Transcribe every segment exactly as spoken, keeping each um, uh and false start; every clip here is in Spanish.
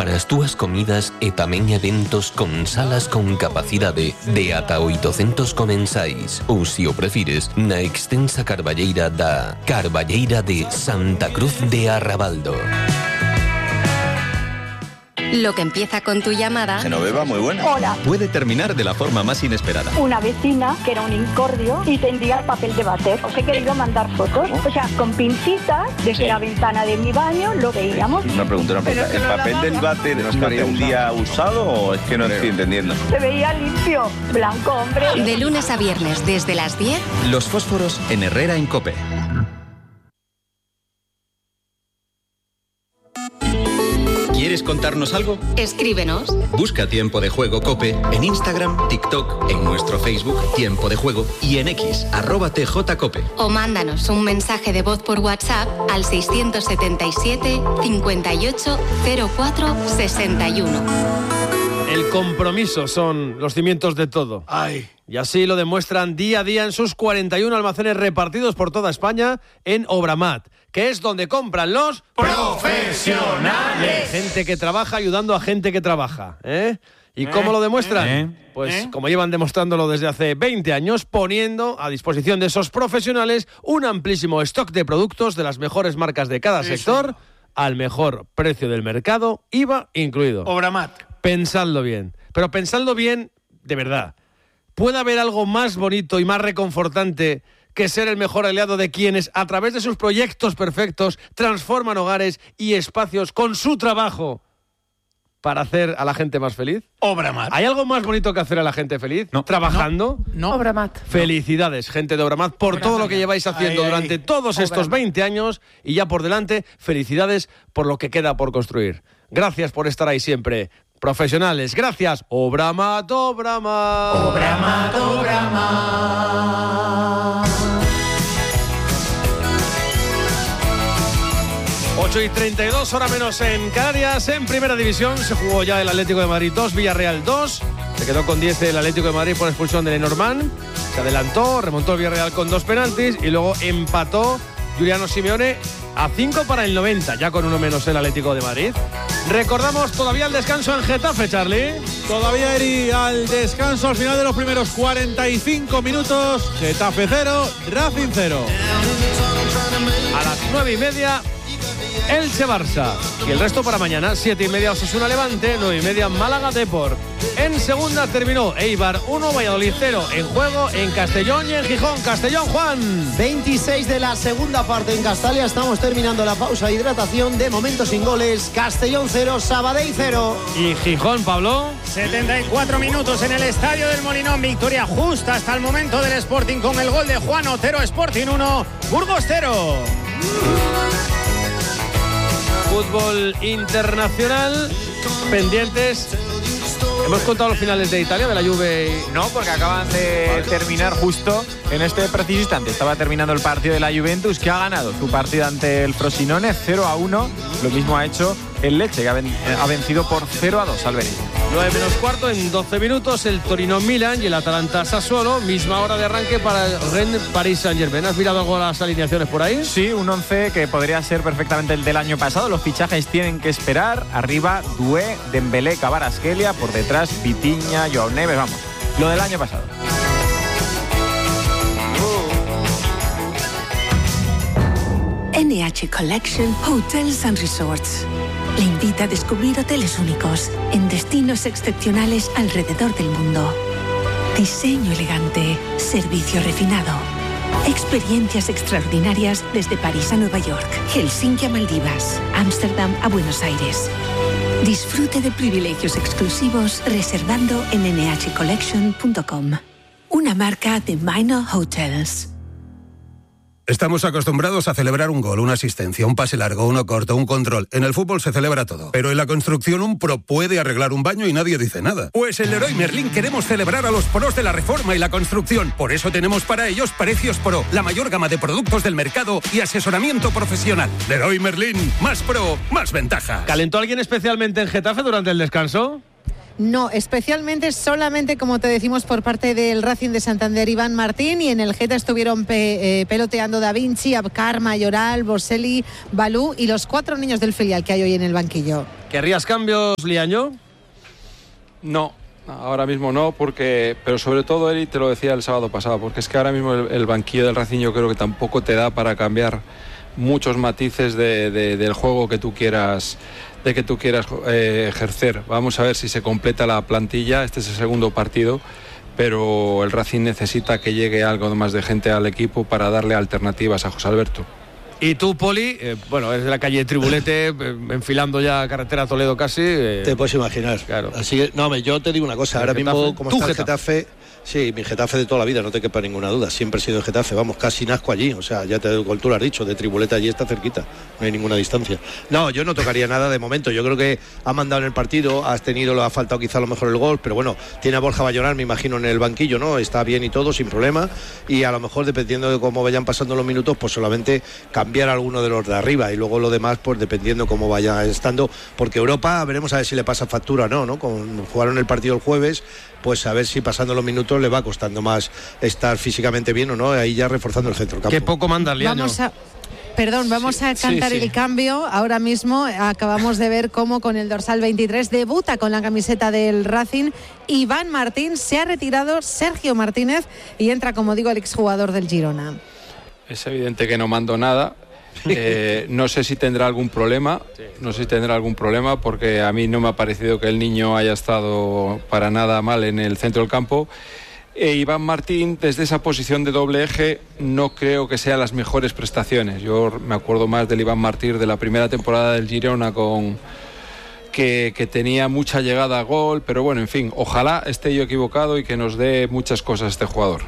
para as túas comidas e tamén eventos con salas con capacidade de ata oitocentos comensais ou, se o prefires, na extensa carballeira da Carballeira de Santa Cruz de Arrabaldo. Lo que empieza con tu llamada... Genoveva, muy buena. Hola. Puede terminar de la forma más inesperada. Una vecina que era un incordio y tendía papel de váter. Os he querido mandar fotos. ¿Cómo? O sea, con pincitas, desde sí. la ventana de mi baño lo veíamos. Una pregunta, una pregunta. ¿El papel del váter no estaría un día usado o es que no estoy entendiendo? Se veía limpio, blanco, hombre. De lunes a viernes, desde las diez... Los fósforos en Herrera en COPE. ¿Quieres contarnos algo? Escríbenos. Busca Tiempo de Juego COPE en Instagram, TikTok, en nuestro Facebook Tiempo de Juego y en X, arroba tjcope. O mándanos un mensaje de voz por WhatsApp al seiscientos setenta y siete, cincuenta y ocho, cero cuatro, sesenta y uno. El compromiso son los cimientos de todo. Ay. Y así lo demuestran día a día en sus cuarenta y uno almacenes repartidos por toda España en Obramat, que es donde compran los profesionales. Gente que trabaja ayudando a gente que trabaja, ¿eh? ¿Y ¿Eh? cómo lo demuestran? ¿Eh? Pues ¿Eh? como llevan demostrándolo desde hace veinte años, poniendo a disposición de esos profesionales un amplísimo stock de productos de las mejores marcas de cada Sí, sector, sí. al mejor precio del mercado, I V A incluido. Obramat. Pensadlo bien, pero pensadlo bien de verdad. ¿Puede haber algo más bonito y más reconfortante que ser el mejor aliado de quienes, a través de sus proyectos perfectos, transforman hogares y espacios con su trabajo para hacer a la gente más feliz? Obramat. ¿Hay algo más bonito que hacer a la gente feliz? No. ¿Trabajando? No. Obramat. Felicidades, gente de Obramat, por Obramat. todo lo que lleváis haciendo Ahí, ahí. durante todos estos Obramat. veinte años y ya por delante, felicidades por lo que queda por construir. Gracias por estar ahí siempre. Profesionales, gracias. Obramat, Obramat. Obramat, Obramat. ocho y treinta y dos, hora menos en Canarias. En Primera División se jugó ya el Atlético de Madrid dos, Villarreal dos. Se quedó con diez el Atlético de Madrid por expulsión de Lenormand. Se adelantó, remontó el Villarreal con dos penaltis y luego empató Giuliano Simeone a cinco para el noventa, ya con uno menos el Atlético de Madrid. Recordamos todavía el descanso en Getafe, Charlie. Todavía Eri al descanso al final de los primeros cuarenta y cinco minutos. Getafe cero, Racing cero. A las nueve y media, Elche-Barça. Y el resto para mañana, siete y media Osasuna-Levante, nueve y media Málaga-Depor. En segunda terminó Eibar uno, Valladolid cero. En juego en Castellón y en Gijón. Castellón, Juan. veintiséis de la segunda parte en Castalia. Estamos terminando la pausa de hidratación. De momento sin goles. Castellón cero, Sabadell cero. Y Gijón, Pablo. setenta y cuatro minutos en el Estadio del Molinón. Victoria justa hasta el momento del Sporting con el gol de Juan Otero. Sporting uno, Burgos cero. Fútbol internacional, pendientes. Hemos contado los finales de Italia, de la Juve. Y... No, porque acaban de terminar justo en este preciso instante. Estaba terminando el partido de la Juventus, que ha ganado su partido ante el Frosinone cero a uno. Lo mismo ha hecho el Lecce, que ha vencido por cero a dos al Benito. nueve menos cuarto, en doce minutos, el Torino-Milan y el Atalanta-Sassuolo. Misma hora de arranque para el Rennes-Paris Saint-Germain. ¿Has mirado algo las alineaciones por ahí? Sí, un once que podría ser perfectamente el del año pasado. Los fichajes tienen que esperar. Arriba, Doué, Dembélé, Kvaratskhelia. Por detrás, Vitinha, Joao Neves. Vamos, lo del año pasado. N H Collection Hotels and Resorts le invita a descubrir hoteles únicos en destinos excepcionales alrededor del mundo. Diseño elegante, servicio refinado, experiencias extraordinarias desde París a Nueva York, Helsinki a Maldivas, Ámsterdam a Buenos Aires. Disfrute de privilegios exclusivos reservando en n h collection punto com. Una marca de Minor Hotels. Estamos acostumbrados a celebrar un gol, una asistencia, un pase largo, uno corto, un control. En el fútbol se celebra todo. Pero en la construcción un pro puede arreglar un baño y nadie dice nada. Pues en Leroy Merlin queremos celebrar a los pros de la reforma y la construcción. Por eso tenemos para ellos Precios Pro, la mayor gama de productos del mercado y asesoramiento profesional. Leroy Merlin, más pro, más ventaja. ¿Calentó alguien especialmente en Getafe durante el descanso? No, especialmente solamente, como te decimos, por parte del Racing de Santander, Iván Martín, y en el Geta estuvieron pe, eh, peloteando Da Vinci, Abkar, Mayoral, Boselli, Balú y los cuatro niños del filial que hay hoy en el banquillo. ¿Querrías cambios, Liaño? No, ahora mismo no, porque, pero sobre todo él, te lo decía el sábado pasado, porque es que ahora mismo el, el banquillo del Racing yo creo que tampoco te da para cambiar muchos matices de, de, del juego que tú quieras, de que tú quieras eh, ejercer. Vamos a ver si se completa la plantilla. Este es el segundo partido, pero el Racing necesita que llegue algo más de gente al equipo para darle alternativas a José Alberto. Y tú, Poli, eh, bueno, es de la calle Tribulete, eh, enfilando ya carretera a Toledo casi. Eh, te puedes imaginar. Claro. Así que, no, yo te digo una cosa, ahora Getafe, mismo, como está el Getafe. Getafe, sí, mi Getafe de toda la vida, no te quepa ninguna duda, siempre he sido el Getafe, vamos, casi nazco allí, o sea, ya te tú lo has dicho, de Tribulete allí está cerquita, no hay ninguna distancia. No, yo no tocaría nada de momento, yo creo que ha mandado en el partido, has tenido, lo ha faltado quizá a lo mejor el gol, pero bueno, tiene a Borja Bayonal, me imagino, en el banquillo, ¿no? Está bien y todo, sin problema, y a lo mejor dependiendo de cómo vayan pasando los minutos, pues solamente cambiar alguno de los de arriba, y luego lo demás, pues dependiendo cómo vaya estando, porque Europa, veremos a ver si le pasa factura, ¿no? ¿no? Con, jugaron el partido el jueves, pues a ver si pasando los minutos le va costando más estar físicamente bien o no, ahí ya reforzando el centro campo. Qué poco manda Liaño. Vamos a, perdón, vamos sí, a cantar sí, sí. el cambio. Ahora mismo acabamos de ver cómo con el dorsal veintitrés debuta con la camiseta del Racing Iván Martín. Se ha retirado Sergio Martínez y entra, como digo, el exjugador del Girona. Es evidente que no mando nada. Eh, no sé si tendrá algún problema, no sé si tendrá algún problema porque a mí no me ha parecido que el niño haya estado para nada mal en el centro del campo. E Iván Martín, desde esa posición de doble eje, no creo que sean las mejores prestaciones. Yo me acuerdo más del Iván Martín de la primera temporada del Girona, con que, que tenía mucha llegada a gol, pero bueno, en fin, ojalá esté yo equivocado y que nos dé muchas cosas este jugador.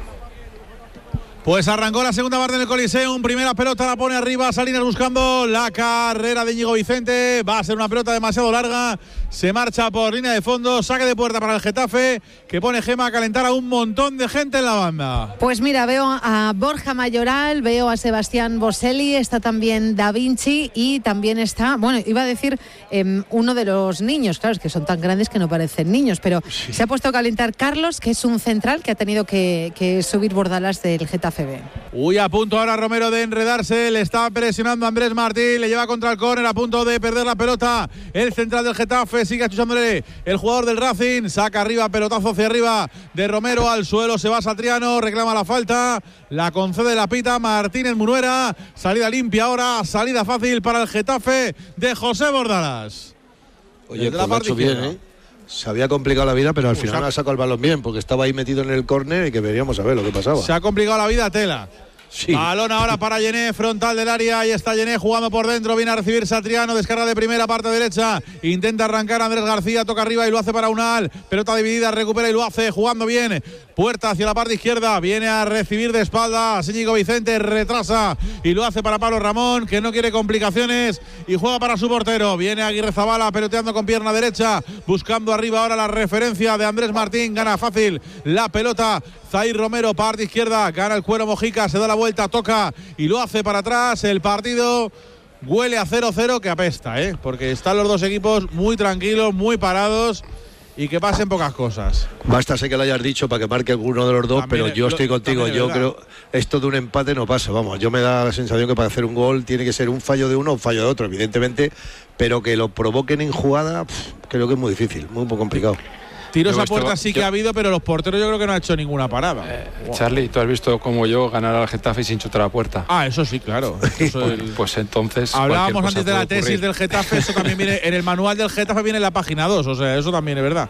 Pues arrancó la segunda parte en el Coliseum, primera pelota la pone arriba, Salinas buscando la carrera de Íñigo Vicente, va a ser una pelota demasiado larga, se marcha por línea de fondo, saque de puerta para el Getafe, que pone Gema a calentar a un montón de gente en la banda. Pues mira, veo a Borja Mayoral, veo a Sebastián Boselli, está también Da Vinci y también está, bueno, iba a decir eh, uno de los niños, claro, es que son tan grandes que no parecen niños, pero sí. Se ha puesto a calentar Carlos, que es un central que ha tenido que, que subir Bordalas del Getafe. Uy, a punto ahora Romero de enredarse, le está presionando Andrés Martín, le lleva contra el córner, a punto de perder la pelota el central del Getafe, sigue achuchándole el jugador del Racing, saca arriba, pelotazo hacia arriba de Romero, al suelo se va Satriano, reclama la falta, la concede la pita Martínez Munuera, salida limpia ahora, salida fácil para el Getafe de José Bordalas. Oye, pues lo ha hecho bien, ¿eh? Se había complicado la vida, pero al final ha sacado el balón bien, porque estaba ahí metido en el córner y que veríamos a ver lo que pasaba. Se ha complicado la vida, Tela. Sí. Balón ahora para Yené, frontal del área, ahí está Yené jugando por dentro, viene a recibir Satriano, descarga de primera, parte derecha, intenta arrancar Andrés García, toca arriba y lo hace para Unal, pelota dividida, recupera y lo hace, jugando bien, puerta hacia la parte izquierda, viene a recibir de espaldas Íñigo Vicente, retrasa y lo hace para Pablo Ramón, que no quiere complicaciones y juega para su portero, viene Aguirre Zabala, peloteando con pierna derecha, buscando arriba ahora la referencia de Andrés Martín, gana fácil la pelota Zair Romero, parte izquierda, gana el Cuero Mojica, se da la vuelta, toca y lo hace para atrás. El partido huele a cero cero, que apesta, ¿eh? Porque están los dos equipos muy tranquilos, muy parados y que pasen pocas cosas. Basta sé que lo hayas dicho para que marque alguno de los dos, también, pero yo estoy lo, contigo. Yo creo esto de un empate no pasa, vamos. Yo me da la sensación que para hacer un gol tiene que ser un fallo de uno o un fallo de otro, evidentemente, pero que lo provoquen en jugada, pff, creo que es muy difícil, muy poco complicado. Tiros a puerta sí que yo, ha habido, pero los porteros yo creo que no ha hecho ninguna parada. Eh, wow. Charlie, tú has visto como yo ganar al Getafe sin chutar a puerta. Ah, eso sí, claro. Eso pues, el... pues entonces. Hablábamos antes de la ocurrir. tesis del Getafe, eso también viene en el manual del Getafe, viene en la página dos, o sea, eso también es verdad.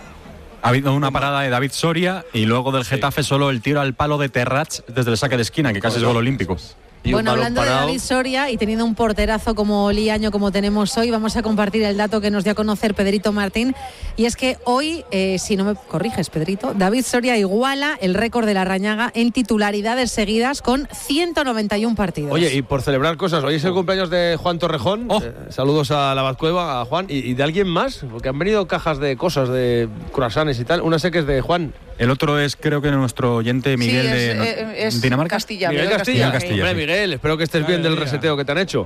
Ha habido una parada de David Soria y luego del Getafe sí. Solo el tiro al palo de Terrats desde el saque de esquina, que casi es gol olímpico. Bueno, hablando parado. de David Soria y teniendo un porterazo como Liaño como tenemos hoy, vamos a compartir el dato que nos dio a conocer Pedrito Martín, y es que hoy, eh, si no me corriges, Pedrito, David Soria iguala el récord de la Rañaga en titularidades seguidas con ciento noventa y uno partidos. Oye, y por celebrar cosas, hoy es el cumpleaños de Juan Torrejón, oh. eh, saludos a la Bazcueva, a Juan, y, y de alguien más, porque han venido cajas de cosas, de croissants y tal, una sé que es de Juan. El otro es, creo que nuestro oyente Miguel sí, es, de no, eh, es Dinamarca. Castilla, Miguel, Miguel Castilla. Castilla. Castilla Hombre, sí. Miguel, espero que estés Madre bien del mía. reseteo que te han hecho.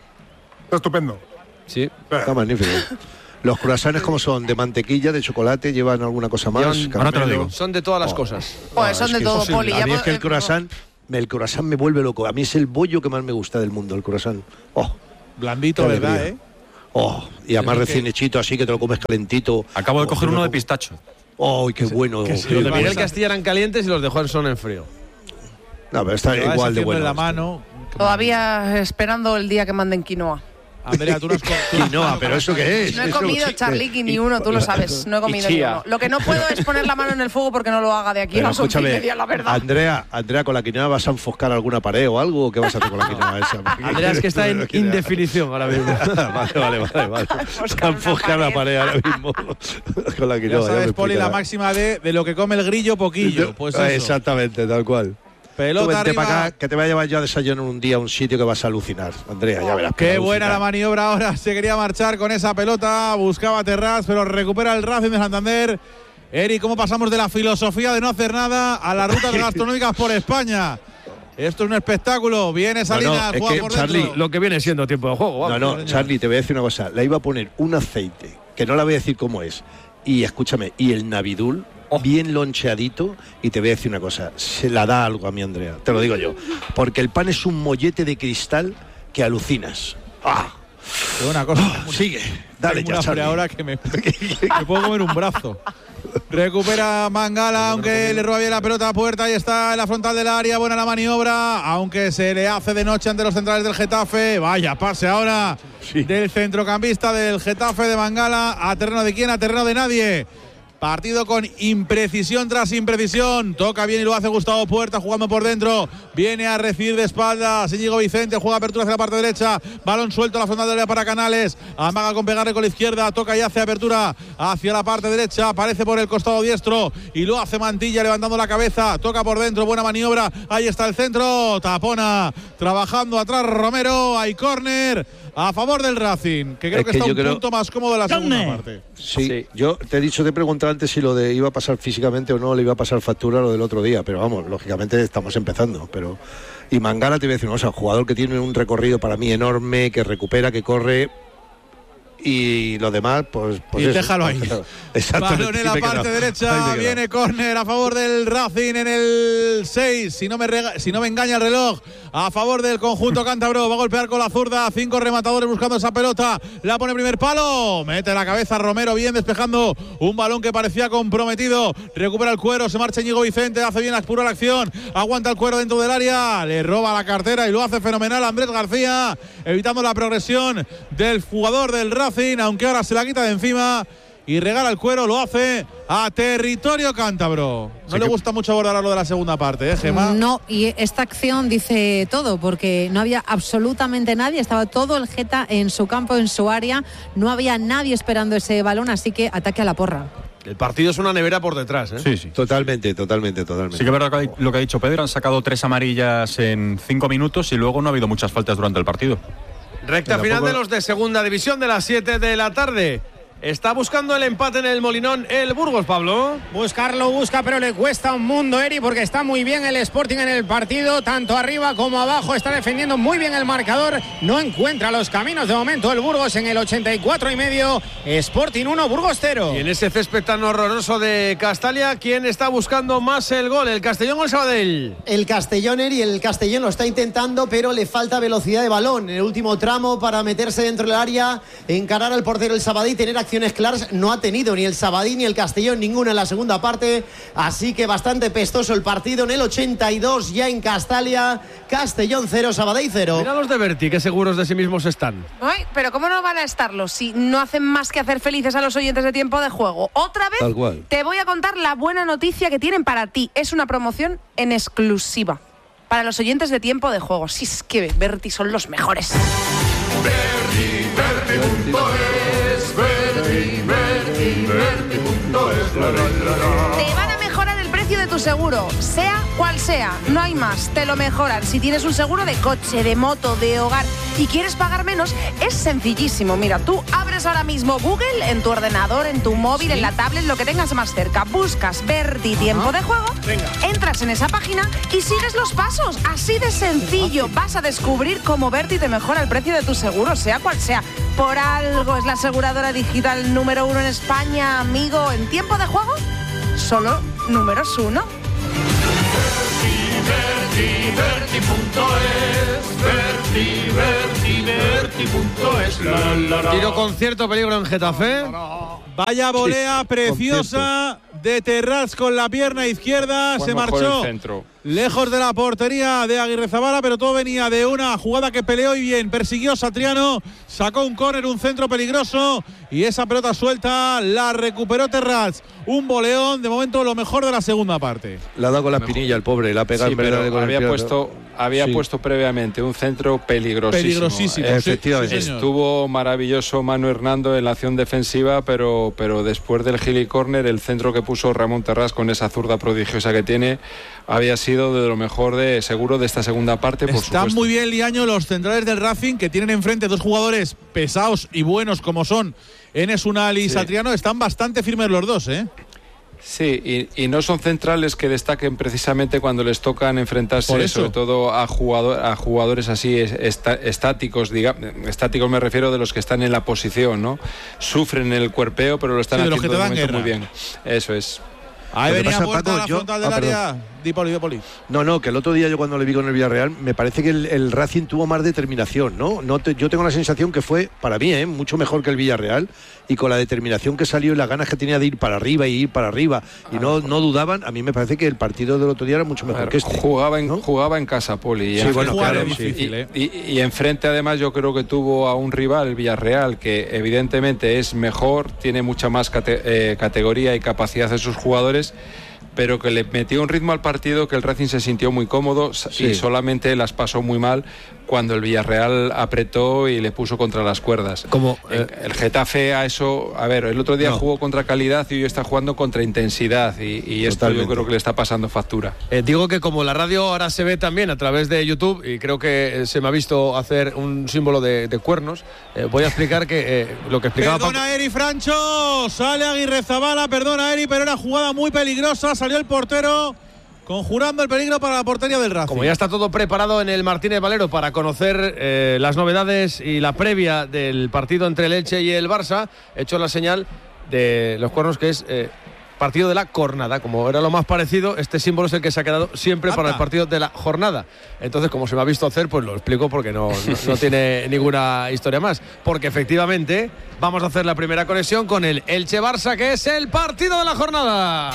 Está estupendo. Sí. Está magnífico. Los croissants, ¿cómo son? ¿De mantequilla, de chocolate? ¿Llevan alguna cosa más? Ahora te lo digo. Son de todas las oh. cosas. Pues son de todo, Poli. A mí es que el croissant, el croissant me vuelve loco. A mí es el bollo que más me gusta del mundo, el croissant. Oh, blandito, ¿verdad, eh? Oh, y además Es que- recién hechito, así que te lo comes calentito. Acabo de Oh, coger yo uno me de como- pistacho. ¡Oh, qué bueno! Que sí, qué los de Miguel bueno. Castilla eran calientes y los de Juan son en frío. No, pero está Te va igual de deshaciendo bueno. en la mano. Todavía esperando el día que manden quinoa. Andrea, tú no has co- tú- Quinoa, pero ¿eso qué es? No he Eso- comido, sí, Charlie, ni uno, tú lo sabes. No he comido y ni chía. uno. Lo que no puedo es poner la mano en el fuego porque no lo haga de aquí a Pero las once y escúchame, media, la verdad. Andrea, Andrea, ¿con la quinoa vas a enfoscar alguna pared o algo? ¿O qué vas a hacer con la quinoa esa? Andrea, es que está en indefinición ahora mismo. Vale, vale, vale. vale. Está a enfoscar la pared ahora mismo con la Ya quinoa. sabes, me Poli, la explicará. máxima de, de lo que come el grillo, poquillo. Pues eso. Exactamente, tal cual. Tú Pelota vente arriba. para acá, que te voy a llevar yo a desayunar un día a un sitio que vas a alucinar. Andrea, ya verás. Qué vas a buena la alucinar. maniobra ahora. Se quería marchar con esa pelota. Buscaba Terrats, pero recupera el Racing de Santander. Eri, ¿cómo pasamos de la filosofía de no hacer nada a las rutas gastronómicas por España? Esto es un espectáculo. Viene Salinas, es juega que, por Charlie, dentro. Lo que viene siendo tiempo de juego. No, vamos. no, Charlie, te voy a decir una cosa. Le iba a poner un aceite, que no la voy a decir cómo es. Y escúchame, y el Navidul, bien loncheadito. Y te voy a decir una cosa. Se la da algo a mi Andrea, te lo digo yo. Porque el pan es un mollete de cristal que alucinas. ¡Ah! Pero una cosa. Sigue, dale Tengo ya, una hambre Charlie. ahora que me, me puedo comer un brazo. Recupera Mangala, aunque le roba bien la pelota a puerta. Ahí está en la frontal del área. Buena la maniobra, aunque se le hace de noche ante los centrales del Getafe. Vaya pase ahora del centrocampista del Getafe de Mangala. ¿A terreno de quién? A terreno de nadie. Partido con imprecisión tras imprecisión. Toca bien y lo hace Gustavo Puerta jugando por dentro. Viene a recibir de espaldas Íñigo Vicente. Juega apertura hacia la parte derecha. Balón suelto a la frontal del área para Canales. Amaga con pegarle con la izquierda. Toca y hace apertura hacia la parte derecha. Aparece por el costado diestro y lo hace Mantilla levantando la cabeza. Toca por dentro. Buena maniobra. Ahí está el centro. Tapona. Trabajando atrás Romero. Hay córner a favor del Racing, que creo Es que, que está yo un creo- punto más cómodo de la segunda parte. Sí, yo te he dicho, te he preguntado antes si lo de iba a pasar físicamente o no, le iba a pasar factura lo del otro día, pero vamos, lógicamente estamos empezando, pero y Mangala te voy a decir una cosa, jugador que tiene un recorrido para mí enorme, que recupera, que corre y lo demás, pues, pues Y eso. déjalo ahí. Exactamente. Balón en la Ahí me he parte quedado. Ahí derecha, me he quedado. viene córner a favor del Racing en el seis, si no me rega- si no me engaña el reloj, a favor del conjunto cántabro. Va a golpear con la zurda, cinco rematadores buscando esa pelota, la pone primer palo, mete la cabeza Romero bien despejando un balón que parecía comprometido, recupera el cuero, se marcha Íñigo Vicente, hace bien pura la acción, aguanta el cuero dentro del área, le roba la cartera y lo hace fenomenal Andrés García, evitando la progresión del jugador del Racing, aunque ahora se la quita de encima y regala el cuero, lo hace a territorio cántabro. No Sí le que- gusta mucho abordar lo de la segunda parte, ¿eh, Gemma? No, y esta acción dice todo, porque no había absolutamente nadie, estaba todo el Geta en su campo, en su área, no había nadie esperando ese balón, así que ataque a la porra. El partido es una nevera por detrás, ¿eh? Sí, sí. Totalmente, totalmente, totalmente. Sí que es verdad que lo que ha dicho Pedro, han sacado tres amarillas en cinco minutos y luego no ha habido muchas faltas durante el partido. Recta Pero final tampoco- de los de segunda división de las siete de la tarde. Está buscando el empate en el Molinón el Burgos, Pablo. Buscarlo busca, pero le cuesta un mundo, Eri, porque está muy bien el Sporting en el partido, tanto arriba como abajo, está defendiendo muy bien el marcador, no encuentra los caminos de momento el Burgos en el ochenta y cuatro y medio, Sporting uno, Burgos cero. Y en ese césped tan horroroso de Castalia, ¿quién está buscando más el gol? ¿El Castellón o el Sabadell? El Castellón, Eri, el Castellón lo está intentando, pero le falta velocidad de balón en el último tramo para meterse dentro del área, encarar al portero el Sabadell, tener acciones claras. No ha tenido ni el Sabadell ni el Castellón ninguna en la segunda parte, así que bastante pestoso el partido en el ochenta y dos ya en Castalia. Castellón cero, Sabadell cero. Mira los de Berti, qué seguros de sí mismos están. Ay, pero ¿cómo no van a estarlo si no hacen más que hacer felices a los oyentes de Tiempo de Juego? Otra vez Tal cual. te voy a contar la buena noticia que tienen para ti. Es una promoción en exclusiva para los oyentes de Tiempo de Juego. Si es que Berti son los mejores. Te van a mejorar el precio de tu seguro, sea cual sea, no hay más, te lo mejoran. Si tienes un seguro de coche, de moto, de hogar y quieres pagar menos, es sencillísimo. Mira, tú abres ahora mismo Google en tu ordenador, en tu móvil, en la tablet, lo que tengas más cerca, buscas Berti Tiempo de Juego, entras en esa página y sigues los pasos, así de sencillo. Vas a descubrir cómo Berti te mejora el precio de tu seguro, sea cual sea. Por algo es la aseguradora digital número uno en España, amigo. En Tiempo de Juego, solo números uno. Berti punto es, Berti, Berti, Berti punto es. La, la, la. Tiro concierto, peligro en Getafe. Vaya volea Sí, preciosa de Terrats con la pierna izquierda. Fue se mejor marchó el centro. lejos de la portería de Aguirrezabala, pero todo venía de una jugada que peleó y bien. Persiguió Satriano, sacó un córner, un centro peligroso y esa pelota suelta la recuperó Terrats. Un boleón, de momento lo mejor de la segunda parte. Le ha dado con la espinilla el pobre, la ha pegado Sí, en verdad pero con había el pie. puesto había Sí. puesto previamente un centro peligrosísimo. Peligrosísimo, Eh, sí, efectivamente. sí, señor. Estuvo maravilloso Manu Hernando en la acción defensiva, pero, pero después del gili corner, el centro que puso Ramón Terrats con esa zurda prodigiosa que tiene, había sido de lo mejor de seguro de esta segunda parte, por Están supuesto. muy bien, Liaño, los centrales del Racing, que tienen enfrente dos jugadores pesados y buenos como son Enes Unal y Sí. Satriano. Están bastante firmes los dos, ¿eh? Sí, y, y no son centrales que destaquen precisamente cuando les tocan Por enfrentarse, eso. sobre todo a, jugador, a jugadores así es- esta- estáticos, diga, estáticos me refiero de los que están en la posición, ¿no? Sufren el cuerpeo, pero lo están Sí, de los haciendo que te de dan momento muy guerra. bien. Eso es. Ahí Lo que venía pasa, Puerta Paco, a la yo- frontal del ah, área. perdón. Di Poli, di Poli. No, no, que el otro día yo cuando le vi con el Villarreal me parece que el, el Racing tuvo más determinación, ¿no? no te- yo tengo la sensación que fue, para mí, ¿eh? mucho mejor que el Villarreal, y con la determinación que salió y las ganas que tenía de ir para arriba y ir para arriba, y no, no dudaban, a mí me parece que el partido del otro día era mucho A mejor ver, que este. jugaba, en, jugaba en casa, Poli. Y Sí, en- bueno, jugar claro, es sí. difícil, Y, ¿eh? y- y enfrente además yo creo que tuvo a un rival, el Villarreal, que evidentemente es mejor, tiene mucha más cate- eh, categoría y capacidad de sus jugadores, pero que le metió un ritmo al partido que el Racing se sintió muy cómodo Sí. y solamente las pasó muy mal cuando el Villarreal apretó y le puso contra las cuerdas. Como, El- eh, el Getafe a eso, a ver, el otro día No. jugó contra calidad y hoy está jugando contra intensidad y, y esto Totalmente. yo creo que le está pasando factura. Eh, digo que como la radio ahora se ve también a través de YouTube y creo que eh, se me ha visto hacer un símbolo de, de cuernos, eh, voy a explicar que eh, lo que explicaba Paco- Perdona Eri Francho, sale Aguirrezabala, perdona Eri, pero era jugada muy peligrosa, salió el portero conjurando el peligro para la portería del Racing. Como ya está todo preparado en el Martínez Valero para conocer eh, las novedades y la previa del partido entre el Elche y el Barça, he hecho la señal de los cuernos que es eh, partido de la jornada. Como era lo más parecido, este símbolo es el que se ha quedado siempre para el partido de la jornada. Entonces, como se me ha visto hacer, pues lo explico porque no, no, no tiene ninguna historia más. Porque efectivamente vamos a hacer la primera conexión con el Elche-Barça, que es el partido de la jornada.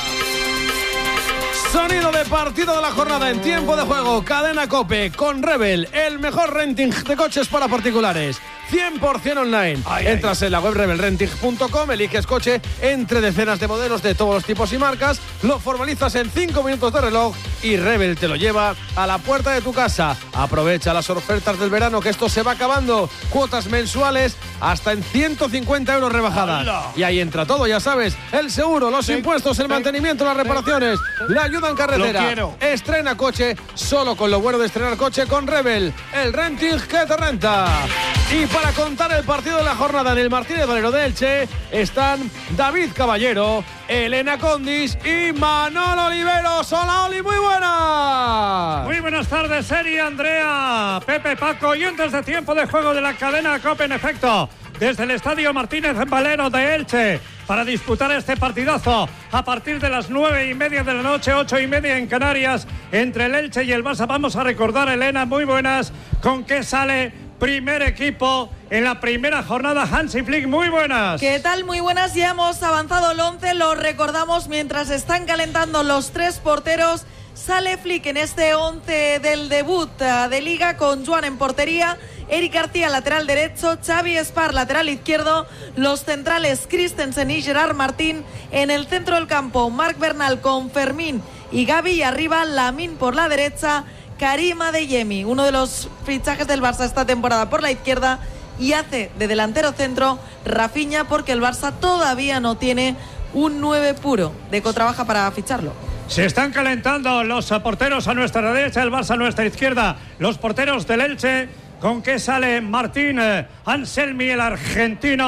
Sonido de partido de la jornada en tiempo de juego. Cadena COPE con Rebel, el mejor renting de coches para particulares. cien por ciento online. Ay, Entras en la web rebel renting punto com, eliges coche entre decenas de modelos de todos los tipos y marcas, lo formalizas en cinco minutos de reloj y Rebel te lo lleva a la puerta de tu casa. Aprovecha las ofertas del verano, que esto se va acabando. Cuotas mensuales hasta en ciento cincuenta euros rebajadas. ¡Hala! Y ahí entra todo, ya sabes. El seguro, los impuestos, el mantenimiento, las reparaciones, la ayuda en carretera. Lo quiero. Estrena coche solo con lo bueno de estrenar coche con Rebel, el renting que te renta. Y para contar el partido de la jornada en el Martínez Valero de Elche están David Caballero, Elena Condis y Manolo Oliveros. Hola, Oli, muy buenas. Muy buenas tardes, Eri, Andrea, Pepe, Paco y antes de tiempo de juego de la cadena COPE, en efecto, desde el Estadio Martínez Valero de Elche, para disputar este partidazo a partir de las nueve y media de la noche, ocho y media en Canarias, entre el Elche y el Barça. Vamos a recordar, Elena, muy buenas, con qué sale primer equipo en la primera jornada. Hansi Flick, muy buenas. ¿Qué tal? Muy buenas, ya hemos avanzado el once, lo recordamos mientras están calentando los tres porteros. Sale Flick en este once del debut de Liga con Joan en portería, Eric García lateral derecho, Xavi Espar lateral izquierdo, los centrales Christensen y Gerard Martín, en el centro del campo Marc Bernal con Fermín y Gavi, y arriba Lamine por la derecha, Karim Adeyemi, uno de los fichajes del Barça esta temporada por la izquierda, y hace de delantero centro Rafinha, porque el Barça todavía no tiene un nueve puro. Deco trabaja para ficharlo. Se están calentando los porteros a nuestra derecha, el Barça a nuestra izquierda, los porteros del Elche. ¿Con qué sale Martín eh, Anselmi, el argentino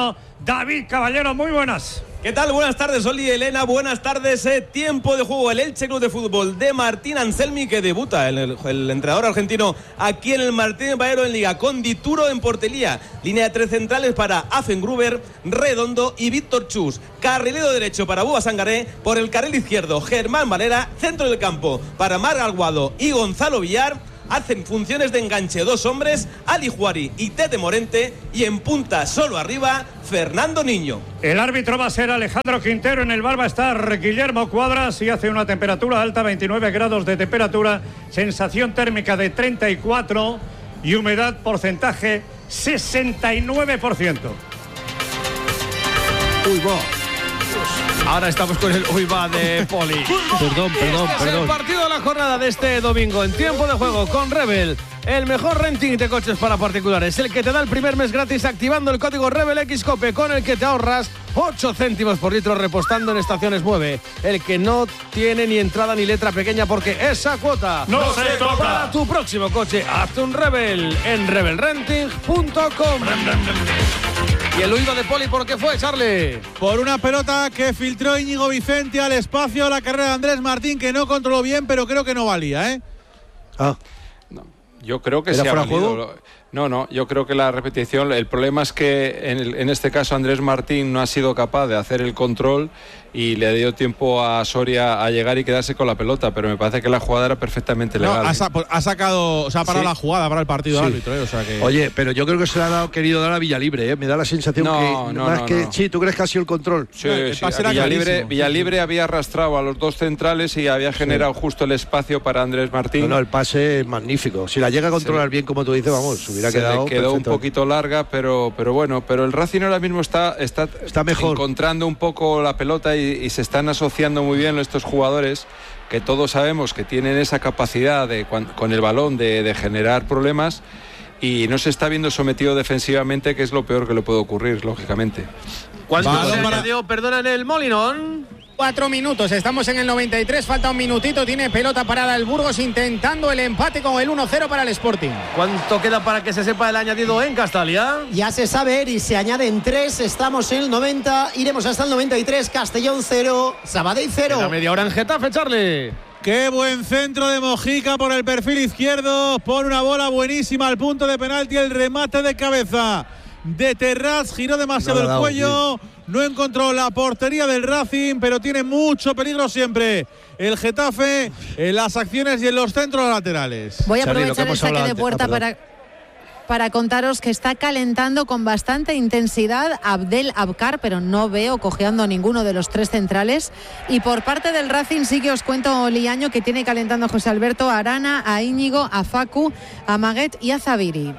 David Caballero, muy buenas. ¿Qué tal? Buenas tardes, Oli y Elena. Buenas tardes. Eh, tiempo de juego. El Elche Club de Fútbol de Martín Anselmi, que debuta el, el, el entrenador argentino aquí en el Martín Valero en Liga, con Dituro en portería. Línea de tres centrales para Affengruber, Redondo y Víctor Chus. Carrilero derecho para Búa Sangaré. Por el carril izquierdo, Germán Valera. Centro del campo para Mar Aguado y Gonzalo Villar. Hacen funciones de enganche dos hombres, Ali Juari y Tete Morente, y en punta solo arriba, Fernando Niño. El árbitro va a ser Alejandro Quintero, en el bar va a estar Guillermo Cuadras y hace una temperatura alta, veintinueve grados de temperatura, sensación térmica de treinta y cuatro y humedad porcentaje sesenta y nueve por ciento. Uy, va. Ahora estamos con el uy va de Poli. Perdón, perdón, este perdón. Es el partido de la jornada de este domingo en tiempo de juego con Rebel, el mejor renting de coches para particulares, el que te da el primer mes gratis activando el código Rebel X Cope, con el que te ahorras ocho céntimos por litro repostando en estaciones Mueve, el que no tiene ni entrada ni letra pequeña porque esa cuota no, no se toca. Para tu próximo coche, hazte un Rebel en rebel renting punto com. ¿Y el huido de Poli por qué fue, Charlie? Por una pelota que filtró Íñigo Vicente al espacio, la carrera de Andrés Martín, que no controló bien, pero creo que no valía, ¿eh? Ah. No, yo creo que ¿Era se ha fuera de valido. juego? No, no, yo creo que la repetición, el problema es que en, el, en este caso Andrés Martín no ha sido capaz de hacer el control y le dio tiempo a Soria a llegar y quedarse con la pelota, pero me parece que la jugada era perfectamente legal. No, ha, sa ha sacado, o sea, ha parado ¿Sí? la jugada para el partido Sí. árbitro, ¿eh? O sea que... Oye, pero yo creo que se le ha dado, querido dar a Villalibre, ¿eh? Me da la sensación No, que no, más no, que no. sí, ¿tú crees que ha sido el control? Sí, No, el sí, pase era Villalibre, clarísimo. Villalibre había arrastrado a los dos centrales y había generado sí. justo el espacio para Andrés Martín. No, no, el pase es magnífico. Si la llega a controlar sí. bien, como tú dices, vamos, hubiera se quedado le quedó un poquito larga, pero, pero bueno, pero el Racing ahora mismo está, está, está mejor. encontrando un poco la pelota y, y se están asociando muy bien estos jugadores que todos sabemos que tienen esa capacidad de, con el balón de, de generar problemas, y no se está viendo sometido defensivamente, que es lo peor que le puede ocurrir, lógicamente. ¿Cuánto se añadió, perdona, en el Molinón? Cuatro minutos, estamos en el noventa y tres, falta un minutito, tiene pelota parada el Burgos intentando el empate con el uno cero para el Sporting. ¿Cuánto queda para que se sepa el añadido en Castalia? Ya se sabe, Eri, se añaden tres, estamos en el noventa, iremos hasta el noventa y tres, Castellón cero, Sabadell cero. La media hora en Getafe, Charlie. Qué buen centro de Mojica por el perfil izquierdo, pone una bola buenísima al punto de penalti, el remate de cabeza de Terrats, giró demasiado no el cuello, bien. No encontró la portería del Racing, pero tiene mucho peligro siempre el Getafe en las acciones y en los centros laterales. Voy a aprovechar el saque de puerta ah, para, para contaros que está calentando con bastante intensidad Abdel Abkar, pero no veo cojeando a ninguno de los tres centrales. Y por parte del Racing sí que os cuento, Liaño, que tiene calentando a José Alberto, a Arana, a Íñigo, a Facu, a Maguet y a Zabiri.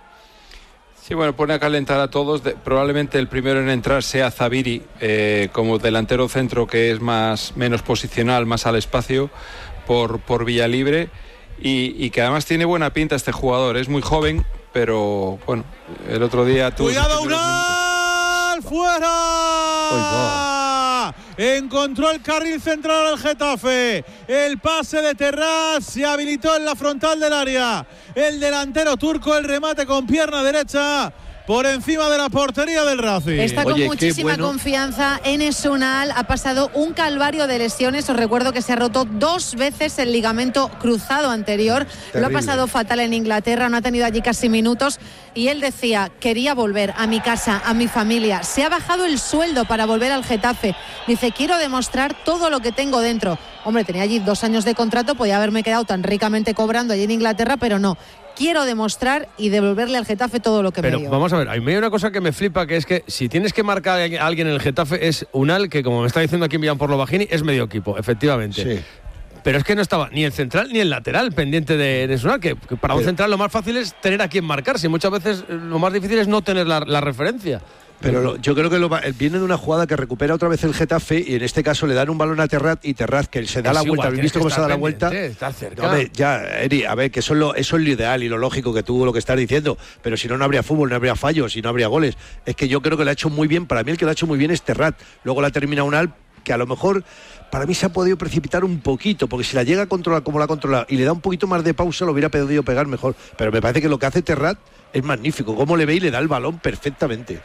Sí, bueno, pone a calentar a todos. De, probablemente el primero en entrar sea Zabiri, eh, como delantero centro, que es más menos posicional, más al espacio, por, por Villalibre, y, y que además tiene buena pinta este jugador. Es muy joven, pero bueno, el otro día tuvo... ¡Cuidado, Unal! ¡Fuera! Encontró el carril central al Getafe. El pase de Terrats se habilitó en la frontal del área. El delantero turco, el remate con pierna derecha por encima de la portería del Racing. Está con Oye, muchísima bueno. confianza en Esunal. Ha pasado un calvario de lesiones. Os recuerdo que se ha roto dos veces el ligamento cruzado anterior. Terrible. Lo ha pasado fatal en Inglaterra. No ha tenido allí casi minutos. Y él decía, quería volver a mi casa, a mi familia. Se ha bajado el sueldo para volver al Getafe. Dice, quiero demostrar todo lo que tengo dentro. Hombre, tenía allí dos años de contrato. Podía haberme quedado tan ricamente cobrando allí en Inglaterra, pero no. Quiero demostrar y devolverle al Getafe todo lo que Pero me dio. Vamos a ver, a mí hay una cosa que me flipa, que es que si tienes que marcar a alguien en el Getafe es Unal, que como me está diciendo aquí Millán por Lovagini, es medio equipo, efectivamente. Sí. Pero es que no estaba ni el central ni el lateral pendiente de, de Unal, que, que para Pero, un central lo más fácil es tener a quien marcarse, muchas veces lo más difícil es no tener la, la referencia. Pero lo, yo creo que lo, viene de una jugada que recupera otra vez el Getafe, y en este caso le dan un balón a Terrat, y Terrat, que se da es la vuelta, ¿habéis visto cómo se da la vuelta? Está cerca. No, hombre, ya, Eri, a ver, que eso es, lo, eso es lo ideal y lo lógico que tú lo que estás diciendo, pero si no, no habría fútbol, no habría fallos y no habría goles. Es que yo creo que lo ha hecho muy bien, para mí el que lo ha hecho muy bien es Terrat, luego la termina Unal, que a lo mejor para mí se ha podido precipitar un poquito, porque si la llega a controlar como la controla y le da un poquito más de pausa, lo hubiera podido pegar mejor, pero me parece que lo que hace Terrat es magnífico, cómo le ve y le da el balón perfectamente.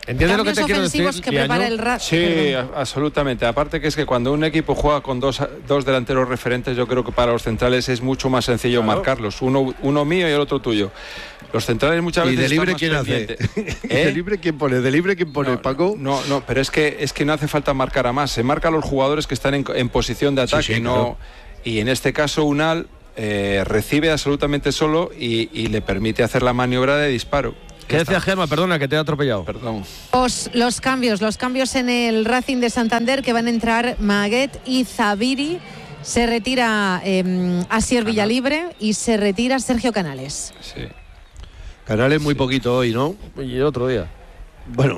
¿Entiendes lo que te quiero decir? Que prepara el Ra- sí, Perdón. a- absolutamente. Aparte que es que cuando un equipo juega con dos, dos delanteros referentes, yo creo que para los centrales es mucho más sencillo Claro. marcarlos. Uno, uno mío y el otro tuyo. Los centrales muchas ¿Y veces de libre están quién más hace? pendientes. ¿De libre quién pone? ¿De libre quién pone, No, Paco? No, no, pero es que es que no hace falta marcar a más. Se marca a los jugadores que están en, en posición de ataque. Sí, sí, no, claro. Y en este caso Unal eh, recibe absolutamente solo y, y le permite hacer la maniobra de disparo. ¿Qué decía Gemma? Perdona, que te he atropellado. Perdón. Los, los cambios, los cambios en el Racing de Santander, que van a entrar Maguet y Zaviri. Se retira eh, Asier Villalibre y se retira Sergio Canales. Sí. Canales muy poquito hoy, ¿no? Y el otro día. Bueno,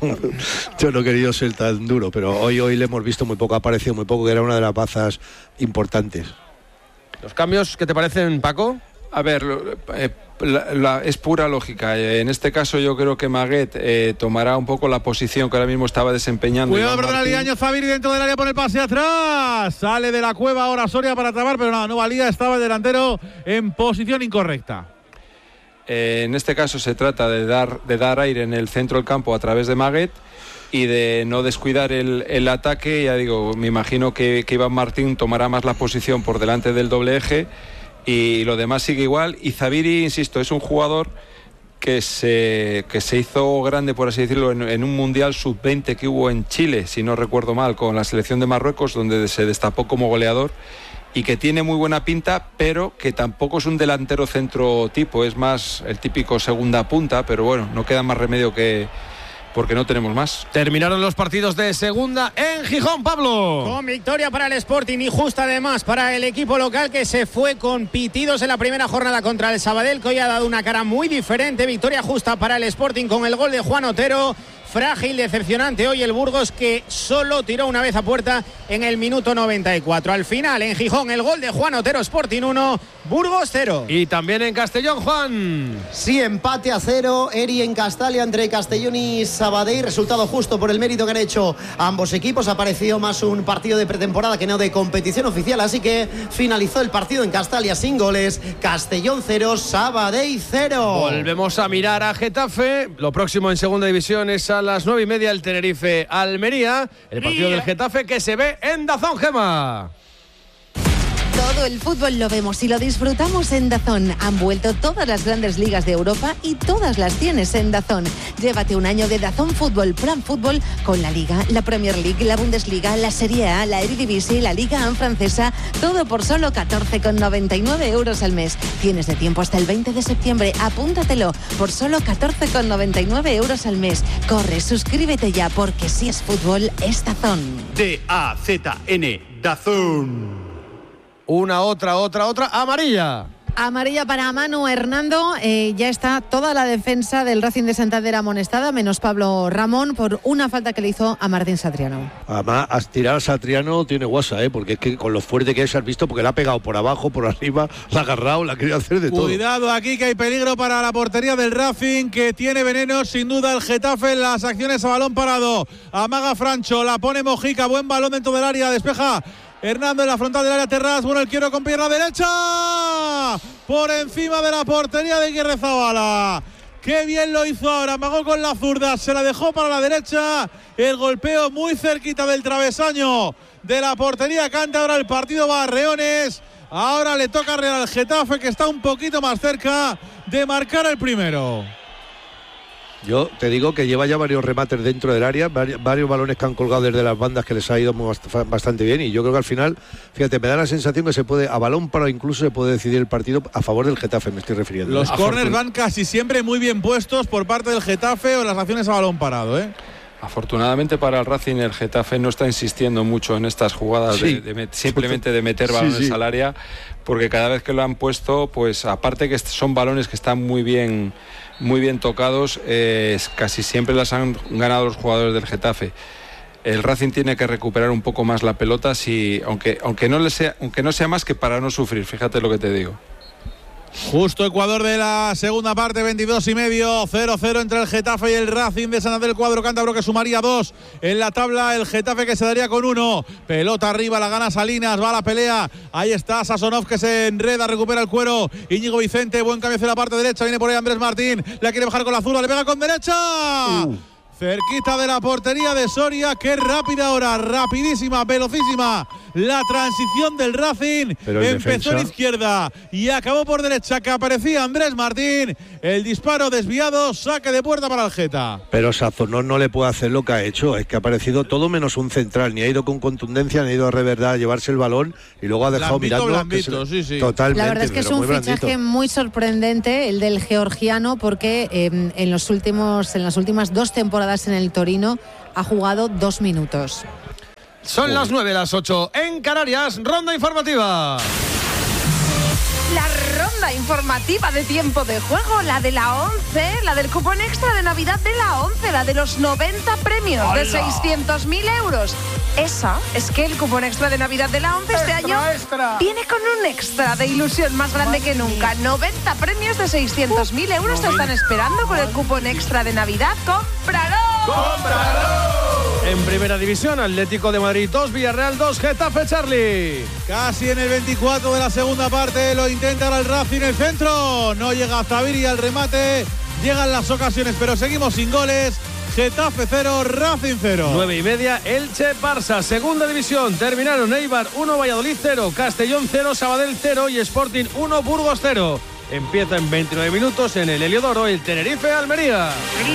yo no he querido ser tan duro, pero hoy hoy le hemos visto muy poco, ha aparecido muy poco, que era una de las bazas importantes. ¿Los cambios qué te parecen, Paco? A ver, lo- eh, la- la- es pura lógica. Eh, En este caso yo creo que Maguet eh, tomará un poco la posición que ahora mismo estaba desempeñando. Cuidado, Iván perdón, Martín. Aliaño, Zaviri dentro del área por el pase atrás. Sale de la cueva ahora Soria para trabar, pero no, no valía, estaba el delantero en posición incorrecta. Eh, en este caso se trata de dar, de dar aire en el centro del campo a través de Maguet y de no descuidar el, el ataque. Ya digo, me imagino que, que Iván Martín tomará más la posición por delante del doble eje y lo demás sigue igual. Y Zaviri, insisto, es un jugador que se, que se hizo grande, por así decirlo, en, en un Mundial sub veinte que hubo en Chile, si no recuerdo mal, con la selección de Marruecos, donde se destapó como goleador y que tiene muy buena pinta, pero que tampoco es un delantero centro tipo, es más el típico segunda punta, pero bueno, no queda más remedio que porque no tenemos más. Terminaron los partidos de segunda en Gijón, Pablo. Con victoria para el Sporting y justa además para el equipo local, que se fue con pitidos en la primera jornada contra el Sabadell, que hoy ha dado una cara muy diferente. Victoria justa para el Sporting con el gol de Juan Otero. Frágil, decepcionante hoy el Burgos, que solo tiró una vez a puerta en el minuto noventa y cuatro. Al final, en Gijón, el gol de Juan Otero, Sporting uno, Burgos cero. Y también en Castellón, Juan. Sí, empate a cero, Eri en Castalia entre Castellón y Sabadell, resultado justo por el mérito que han hecho ambos equipos. Ha parecido más un partido de pretemporada que no de competición oficial, así que finalizó el partido en Castalia sin goles. Castellón cero, Sabadell cero. Volvemos a mirar a Getafe. Lo próximo en segunda división es a las nueve y media el Tenerife Almería. El partido del Getafe que se ve en Dazón, Gema. Todo el fútbol lo vemos y lo disfrutamos en Dazón. Han vuelto todas las grandes ligas de Europa y todas las tienes en Dazón. Llévate un año de Dazón Fútbol, Plan Fútbol, con la Liga, la Premier League, la Bundesliga, la Serie A, la Eredivisie, la Liga A N francesa, todo por solo catorce con noventa y nueve euros al mes. Tienes de tiempo hasta el veinte de septiembre, apúntatelo, por solo catorce con noventa y nueve euros al mes. Corre, suscríbete ya, porque si es fútbol, es Dazón. D A Z N, Dazón. Una, otra, otra, otra. Amarilla. Amarilla para Manu Hernando. Eh, ya está toda la defensa del Racing de Santander amonestada, menos Pablo Ramón, por una falta que le hizo a Martín Satriano. Además, a tirar a Satriano tiene guasa, ¿eh? Porque es que con lo fuerte que es, has visto, porque le ha pegado por abajo, por arriba, la ha agarrado, la ha querido hacer de todo. Cuidado aquí, que hay peligro para la portería del Racing, que tiene veneno sin duda el Getafe en las acciones a balón parado. Amaga Francho, la pone Mojica, buen balón dentro del área, despeja Hernando en la frontal del área. Terraz, bueno, el quiero con pierna derecha por encima de la portería de Guirrezabala. Qué bien lo hizo ahora, amagó con la zurda, se la dejó para la derecha, el golpeo muy cerquita del travesaño de la portería. Canta ahora el partido Barreones. Ahora le toca Real al Getafe, que está un poquito más cerca de marcar el primero. Yo te digo que lleva ya varios remates dentro del área, varios, varios balones que han colgado desde las bandas, que les ha ido muy, bastante bien, y yo creo que al final, fíjate, me da la sensación que se puede, a balón parado incluso se puede decidir el partido a favor del Getafe, me estoy refiriendo. Los ¿eh? córners van casi siempre muy bien puestos por parte del Getafe o las acciones a balón parado, ¿eh? Afortunadamente para el Racing, el Getafe no está insistiendo mucho en estas jugadas, sí. de, de, simplemente de meter balones sí, sí. al área, porque cada vez que lo han puesto, pues aparte que son balones que están muy bien muy bien tocados, eh, casi siempre las han ganado los jugadores del Getafe. El Racing tiene que recuperar un poco más la pelota, si, aunque, aunque, no le sea, aunque no sea más que para no sufrir, fíjate lo que te digo. Justo Ecuador de la segunda parte, veintidós y medio, cero cero entre el Getafe y el Racing de Santander. El cuadro cántabro que sumaría dos en la tabla, el Getafe que se daría con uno. Pelota arriba, la gana Salinas, va a la pelea, ahí está Sasonov que se enreda, recupera el cuero, Íñigo Vicente, buen cambio hacia la parte derecha, viene por ahí Andrés Martín, la quiere bajar con la zurda, le pega con derecha. Uh. cerquita de la portería de Soria. Qué rápida ahora, rapidísima, velocísima la transición del Racing. Pero el empezó defensa... en izquierda y acabó por derecha, que aparecía Andrés Martín. El disparo desviado, saque de puerta para el Geta. Pero Sazonón no le puede hacer lo que ha hecho. Es que ha aparecido todo menos un central. Ni ha ido con contundencia, ni ha ido a reverdad a llevarse el balón y luego ha dejado Blandito, mirando. blandito, se... sí, sí. Totalmente. La verdad es que es un fichaje blandito. muy sorprendente, el del georgiano, porque eh, en, los últimos, en las últimas dos temporadas en el Torino ha jugado dos minutos. Son las nueve, las ocho en Canarias. Ronda informativa. La ronda informativa de tiempo de juego, la de la once, la del cupón extra de Navidad de la once, la de los noventa premios ¡Hala! de seiscientos mil euros. Esa es que el cupón extra de Navidad de la once este Extra, año extra. viene con un extra de ilusión más grande que nunca. noventa premios de seiscientos mil euros te están esperando con el cupón extra de Navidad. ¡Cómpralo! ¡Cómpralo! En primera división, Atlético de Madrid dos, Villarreal dos, Getafe, Charlie. Casi en el veinticuatro de la segunda parte, lo intenta ahora el Racing en el centro. No llega Zaviri al remate, llegan las ocasiones, pero seguimos sin goles. Getafe cero, Racing cero. Nueve y media, Elche, Barça. Segunda división, terminaron Eibar uno, Valladolid cero, Castellón cero, Sabadell cero y Sporting uno, Burgos cero. Empieza en veintinueve minutos en el Heliodoro el Tenerife, Almería.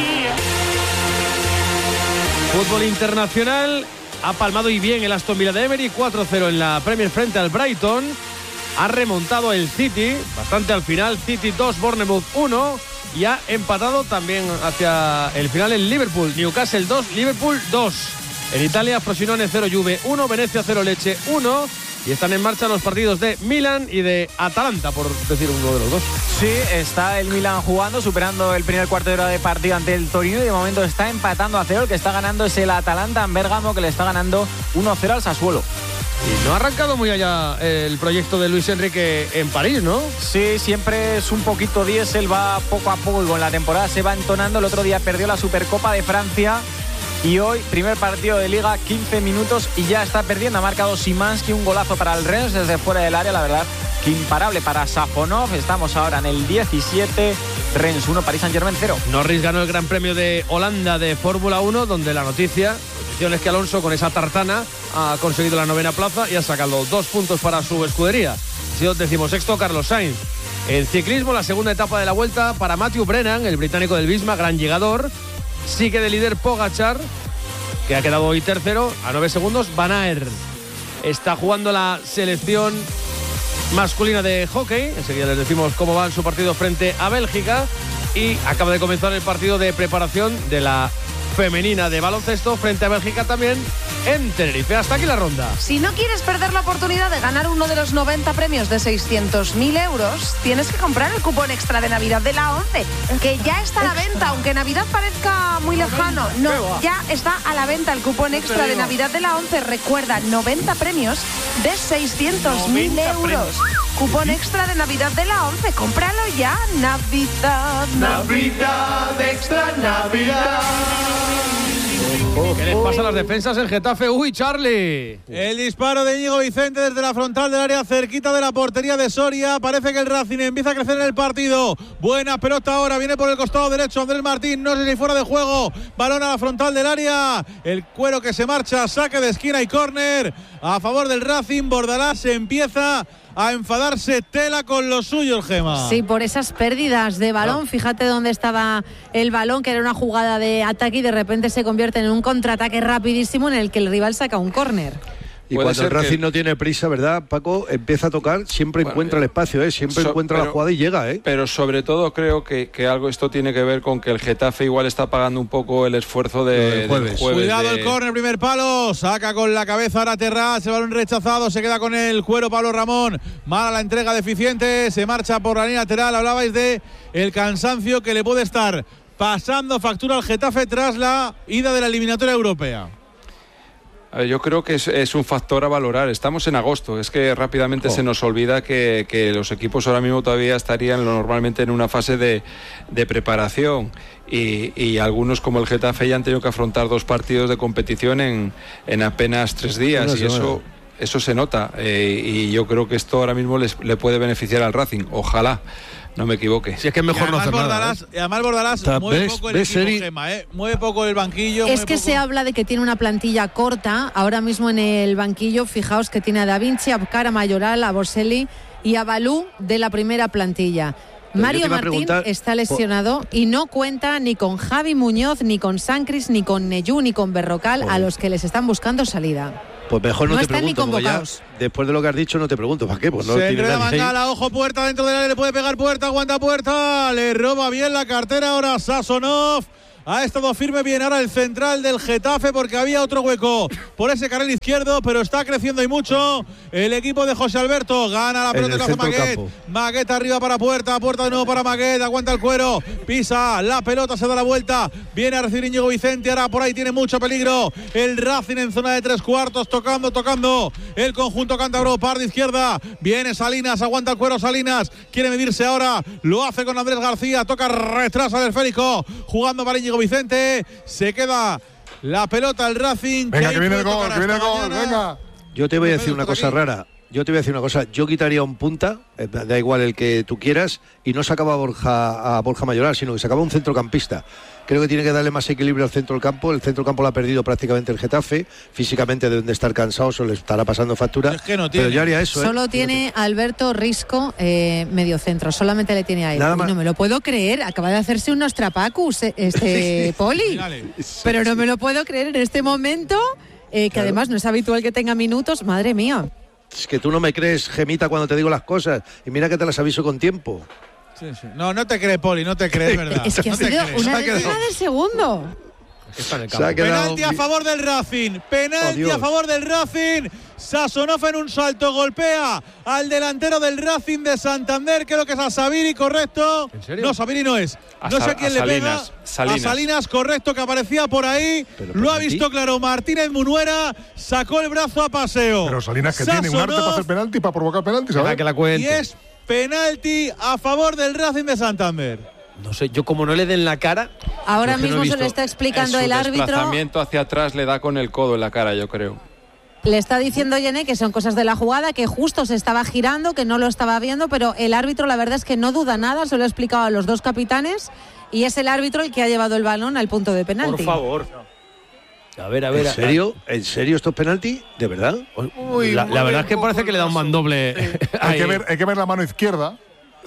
Fútbol internacional, ha palmado y bien el Aston Villa de Emery, cuatro cero en la Premier frente al Brighton. Ha remontado el City, bastante al final, City dos, Bournemouth uno. Y ha empatado también hacia el final el Liverpool, Newcastle dos, Liverpool dos. En Italia, Frosinone cero, Juve uno, Venecia cero, Lecce uno. Y están en marcha los partidos de Milan y de Atalanta, por decir uno de los dos. Sí, está el Milan jugando, superando el primer cuarto de hora de partido ante el Torino y de momento está empatando a cero. El que está ganando es el Atalanta en Bérgamo, que le está ganando uno cero al Sassuolo. Y no ha arrancado muy allá el proyecto de Luis Enrique en París, ¿no? Sí, siempre es un poquito diésel, va poco a poco y con la temporada se va entonando. El otro día perdió la Supercopa de Francia y hoy, primer partido de Liga, quince minutos y ya está perdiendo. Ha marcado Szymanski, un golazo para el Rennes desde fuera del área, la verdad que imparable para Safonov. Estamos ahora en el diecisiete, Rennes uno, Paris Saint-Germain cero. Norris ganó el Gran Premio de Holanda de Fórmula uno, donde la noticia es que Alonso con esa tartana ha conseguido la novena plaza y ha sacado dos puntos para su escudería. Ha sido decimosexto Carlos Sainz. En ciclismo, la segunda etapa de la Vuelta para Matthew Brennan, el británico del Visma, gran llegador. Sigue de líder Pogačar, que ha quedado hoy tercero a nueve segundos. Van Aert está jugando la selección masculina de hockey. Enseguida les decimos cómo va en su partido frente a Bélgica. Y acaba de comenzar el partido de preparación de la femenina de baloncesto frente a Bélgica también en Tenerife. Hasta aquí la ronda. Si no quieres perder la oportunidad de ganar uno de los noventa premios de seiscientos mil euros, tienes que comprar el cupón extra de Navidad de la once, que ya está a la venta, aunque Navidad parezca muy lejano. No, ya está a la venta el cupón extra de Navidad de la once. Recuerda, noventa premios de seiscientos mil euros. Cupón extra de Navidad de la once. Cómpralo ya. Navidad, Navidad, extra Navidad. ¿Qué les pasa a las defensas en Getafe? Uy, Charlie. El disparo de Íñigo Vicente desde la frontal del área, cerquita de la portería de Soria. Parece que el Racing empieza a crecer en el partido. Buena pelota ahora, viene por el costado derecho Andrés Martín, no sé si fuera de juego. Balón a la frontal del área. El cuero que se marcha, saque de esquina y córner a favor del Racing. Bordalás se empieza a enfadarse tela con los suyos, Gema. Sí, por esas pérdidas de balón. No. Fíjate dónde estaba el balón, que era una jugada de ataque y de repente se convierte en un contraataque rapidísimo en el que el rival saca un córner. Y cuando el Racing que... no tiene prisa, ¿verdad, Paco? Empieza a tocar, siempre bueno, encuentra el espacio, ¿eh? Siempre so, encuentra pero, la jugada y llega, ¿eh? Pero sobre todo creo que, que algo esto tiene que ver con que el Getafe igual está pagando un poco el esfuerzo de, del jueves. jueves Cuidado de... el córner, primer palo, saca con la cabeza ahora Terraz, el balón rechazado, se queda con el cuero Pablo Ramón. Mala la entrega deficiente, se marcha por la línea lateral. Hablabais de el cansancio que le puede estar pasando factura al Getafe tras la ida de la eliminatoria europea. Yo creo que es, es un factor a valorar. Estamos en agosto, es que rápidamente oh. se nos olvida que, que los equipos ahora mismo todavía estarían normalmente en una fase de, de preparación y, y algunos como el Getafe ya han tenido que afrontar dos partidos de competición en, en apenas tres días y eso, eso se nota eh, y yo creo que esto ahora mismo les, le puede beneficiar al Racing, ojalá. no me equivoque. Si es que es mejor no hacer Bordalás, nada. ¿eh? Y además Bordalás sea, mueve ¿ves- poco el ves, equipo, Eri? Gemma, ¿eh? Mueve poco el banquillo. Es que se habla de que tiene una plantilla corta. Ahora mismo en el banquillo, fijaos que tiene a Da Vinci, a Cara Mayoral, a Boselli y a Balú de la primera plantilla. Pero yo Mario te iba a Martín preguntar está lesionado y no cuenta ni con Javi Muñoz, ni con Sancris, ni con Neyú, ni con Berrocal, a los que les están buscando salida. Pues mejor no, No te están ni pregunto, porque ya, convocados. después de lo que has dicho no te pregunto, ¿para qué? Pues no Se tiene enreda nadie ahí. Mangala, ojo Puerta dentro del área, le puede pegar Puerta, aguanta Puerta, le roba bien la cartera ahora Sasonov. Ha estado firme bien ahora el central del Getafe porque había otro hueco por ese carril izquierdo, pero está creciendo y mucho el equipo de José Alberto. Gana la En pelota el que hace centro del Maguet. campo. Maguet arriba para Puerta, Puerta de nuevo para Maguet, aguanta el cuero, pisa la pelota, se da la vuelta, viene a recibir Íñigo Vicente, ahora por ahí tiene mucho peligro el Racing en zona de tres cuartos, tocando, tocando el conjunto cántabro, par de izquierda, viene Salinas, aguanta el cuero Salinas, quiere medirse ahora, lo hace con Andrés García, toca retrasa del esférico, jugando para Íñigo Vicente, se queda la pelota el Racing. Venga, ahí que viene el puede gol, tocar que viene el hasta gol, mañana. venga. Yo te voy a decir Pedro, una toca cosa aquí. rara. Yo te voy a decir una cosa. Yo quitaría un punta, eh, da igual el que tú quieras, y no sacaba a Borja, a Borja Mayoral, sino que sacaba un centrocampista. Creo que tiene que darle más equilibrio al centro del campo. El centro del campo lo ha perdido prácticamente el Getafe. Físicamente deben de estar cansados o le estará pasando factura. Es que no Pero tiene. yo haría eso. ¿eh? Solo tiene a Alberto Risco, eh, medio centro, solamente le tiene a él. Nada Y más. no me lo puedo creer, acaba de hacerse un Nostrapacus eh, este Poli. Pero no me lo puedo creer en este momento, eh, que Claro. además no es habitual que tenga minutos, madre mía. Es que tú no me crees, Gemita, cuando te digo las cosas. Y mira que te las aviso con tiempo. Sí, sí. No, no te crees, Poli, no te crees, ¿verdad? Es que ha No te sido crees. una Se ha quedado- décima de segundo. Está en el Se ha campo. quedado- Penalti a favor del Racing, penalti Oh, Dios. a favor del Racing. Sasonov en un salto golpea al delantero del Racing de Santander, creo que es a Sabiri, correcto. ¿En serio? No, Sabiri no es. A No sé Sa- a quién a le Salinas, pega. Salinas. A Salinas, correcto, que aparecía por ahí. Pero Lo ha penalti. visto claro Martínez Munuera, sacó el brazo a paseo. Pero Salinas que tiene un arte para hacer penalti, para provocar penalti, Deja ¿sabes? que la Y cuente. es penalti a favor del Racing de Santander. No sé, yo como no le den la cara. Ahora Yo que no he mismo se visto. le está explicando En su el árbitro. desplazamiento hacia atrás le da con el codo en la cara, yo creo. Le está diciendo Yené que son cosas de la jugada, que justo se estaba girando, que no lo estaba viendo, pero el árbitro la verdad es que no duda nada, se lo ha explicado a los dos capitanes y es el árbitro el que ha llevado el balón al punto de penalti. Por favor. A ver, a ver. ¿En serio? ¿En serio estos penalti? ¿De verdad? Uy, la, la verdad es que parece que le da un mandoble. Hay ahí. que, ver, hay que ver la mano izquierda.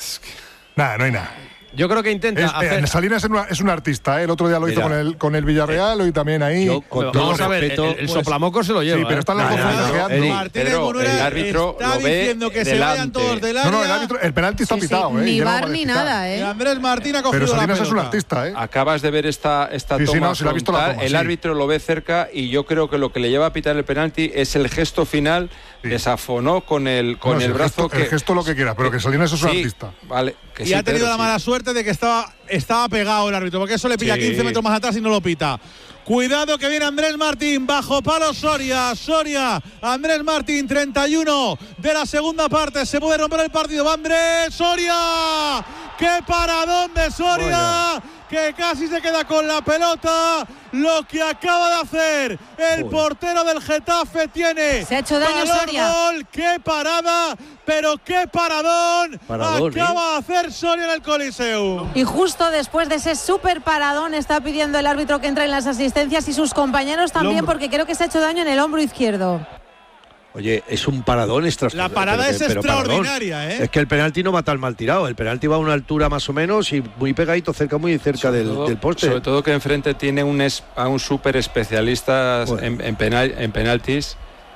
Nada, no hay nada. Yo creo que intenta Es, hacer. eh, Salinas es, una- es un artista, ¿eh? El otro día lo hizo Mira. con el, con el Villarreal y también ahí. Yo, con Pero todo vamos a ver, respeto, el, el pues, soplamoco se lo lleva. Sí, pero ¿eh? están los No, dos no, no, flanqueando. Eri, Martínez Pedro, Munuera el árbitro está lo ve diciendo que se vayan delante. todos del área. No, no, el, árbitro, el penalti está Sí, sí, pitado, ¿eh? ni Ya no bar vale ni pitar. nada, Y ¿eh? Andrés Martín ha cogido Pero la Salinas es un pelota. artista, ¿eh? Acabas de ver esta, esta Sí, sí, toma no, sí la he visto la frontal. toma, el sí. árbitro lo ve cerca y yo creo que lo que le lleva a pitar el penalti es el gesto final. Sí. Desafonó con el, con No, el sí, brazo gesto, que... el gesto lo que quiera, pero que Salinas es un Sí, artista. Vale, que Y sí, ha tenido Pedro, la sí. mala suerte de que estaba, estaba pegado el árbitro, porque eso le pilla Sí. quince metros más atrás y no lo pita. Cuidado que viene Andrés Martín, bajo palo Soria, Soria, Andrés Martín, treinta y uno de la segunda parte, se puede romper el partido, va Andrés, Soria, qué paradón de Soria, que casi se queda con la pelota, lo que acaba de hacer el Joder. portero del Getafe tiene. Se ha hecho daño valor, Soria. gol, qué parada, pero qué paradón, Paradón, acaba de hacer Soria en el Coliseum. Y justo después de ese súper paradón está pidiendo el árbitro que entre en las asistencias y sus compañeros también, hombro. porque creo que se ha hecho daño en el hombro izquierdo. Oye, es un paradón extra. La parada pero- es pero paradón. extraordinaria, ¿eh? Es que el penalti no va tan mal tirado. El penalti va a una altura más o menos y muy pegadito, cerca, muy cerca Sobre del, todo- del poste. Sobre todo que enfrente tiene un es- a un súper especialista Bueno. en, en, penal- en penaltis.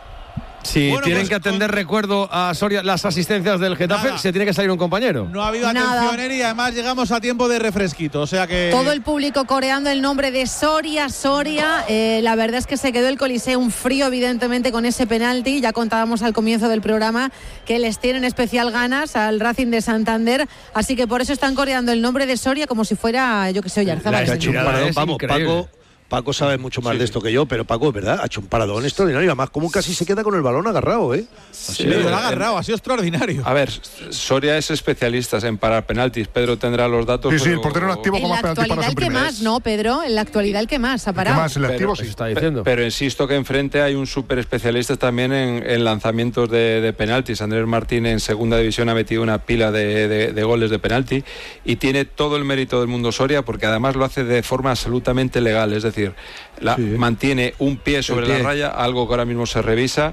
Si Bueno, tienen pues, que atender, recuerdo a Soria las asistencias del Getafe, Nada. se tiene que salir un compañero. No ha habido Nada. atención Eri, y además llegamos a tiempo de refresquito, o sea que Todo el público coreando el nombre de Soria, Soria. Eh, la verdad es que se quedó el Coliseum frío, evidentemente, con ese penalti. Ya contábamos al comienzo del programa que les tienen especial ganas al Racing de Santander. Así que por eso están coreando el nombre de Soria como si fuera, yo que sé, Oyarzabal. Le ha hecho un tirada paradón. es Vamos, increíble. Paco, Paco sabe mucho más sí. de esto que yo, pero Paco, es verdad, ha hecho un paradón extraordinario. Además, como casi se queda con el balón agarrado, ¿eh? Sí, sí, lo ha agarrado, ha sido extraordinario. A ver, Soria es especialista en parar penaltis. Pedro tendrá los datos. Sí, sí, el portero activo con más penaltis para En la actualidad el que más, ¿no, Pedro? En la actualidad el que más ha parado. El que más, el activo, pero, sí. Está diciendo. Pero insisto que enfrente hay un súper especialista también en, en lanzamientos de, de penaltis. Andrés Martín en segunda división ha metido una pila de, de, de goles de penalti y tiene todo el mérito del mundo Soria porque además lo hace de forma absolutamente legal. Es decir, la, sí. mantiene un pie sobre la raya, algo que ahora mismo se revisa.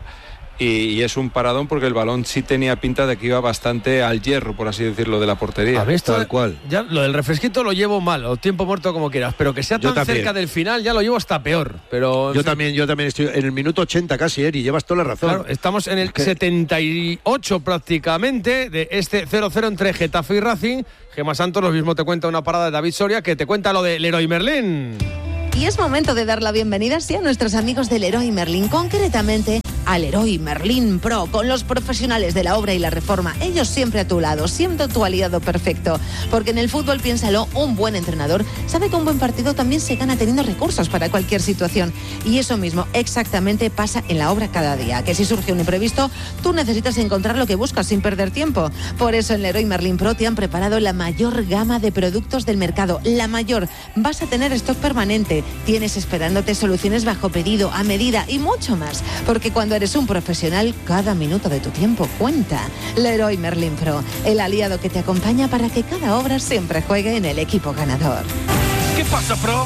Y, y es un paradón porque el balón sí tenía pinta de que iba bastante al hierro, por así decirlo, de la portería. A ver, esto, tal cual. Ya lo del refresquito lo llevo mal, o tiempo muerto como quieras, pero que sea tan cerca del final ya lo llevo hasta peor. Pero yo también, yo también estoy en el minuto ochenta casi, Eri, llevas toda la razón. Claro, estamos en el setenta y ocho prácticamente de este cero cero entre Getafe y Racing. Gemma Santos, lo mismo te cuenta una parada de David Soria que te cuenta lo de Leroy Merlin. Y es momento de dar la bienvenida sí, a nuestros amigos del Leroy Merlin, concretamente al Leroy Merlin Pro, con los profesionales de la obra y la reforma. Ellos siempre a tu lado, siendo tu aliado perfecto. Porque en el fútbol, piénsalo, un buen entrenador sabe que un buen partido también se gana teniendo recursos para cualquier situación. Y eso mismo exactamente pasa en la obra cada día. Que si surge un imprevisto, tú necesitas encontrar lo que buscas sin perder tiempo. Por eso en Leroy Merlin Pro te han preparado la mayor gama de productos del mercado. La mayor. Vas a tener stock permanente. Tienes esperándote soluciones bajo pedido, a medida y mucho más. Porque cuando eres un profesional, cada minuto de tu tiempo cuenta. Leroy Merlin Pro, el aliado que te acompaña para que cada obra siempre juegue en el equipo ganador. ¿Qué pasa, Pro?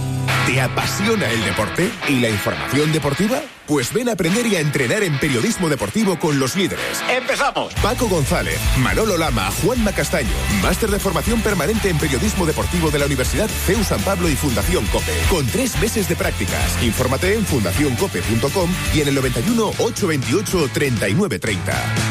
¿Te apasiona el deporte y la información deportiva? Pues ven a aprender y a entrenar en periodismo deportivo con los líderes. ¡Empezamos! Paco González, Manolo Lama, Juanma Castaño. Máster de formación permanente en periodismo deportivo de la Universidad C E U San Pablo y Fundación COPE. Con tres meses de prácticas. Infórmate en fundación cope punto com y en el noventa y uno, ochocientos veintiocho, treinta y nueve treinta.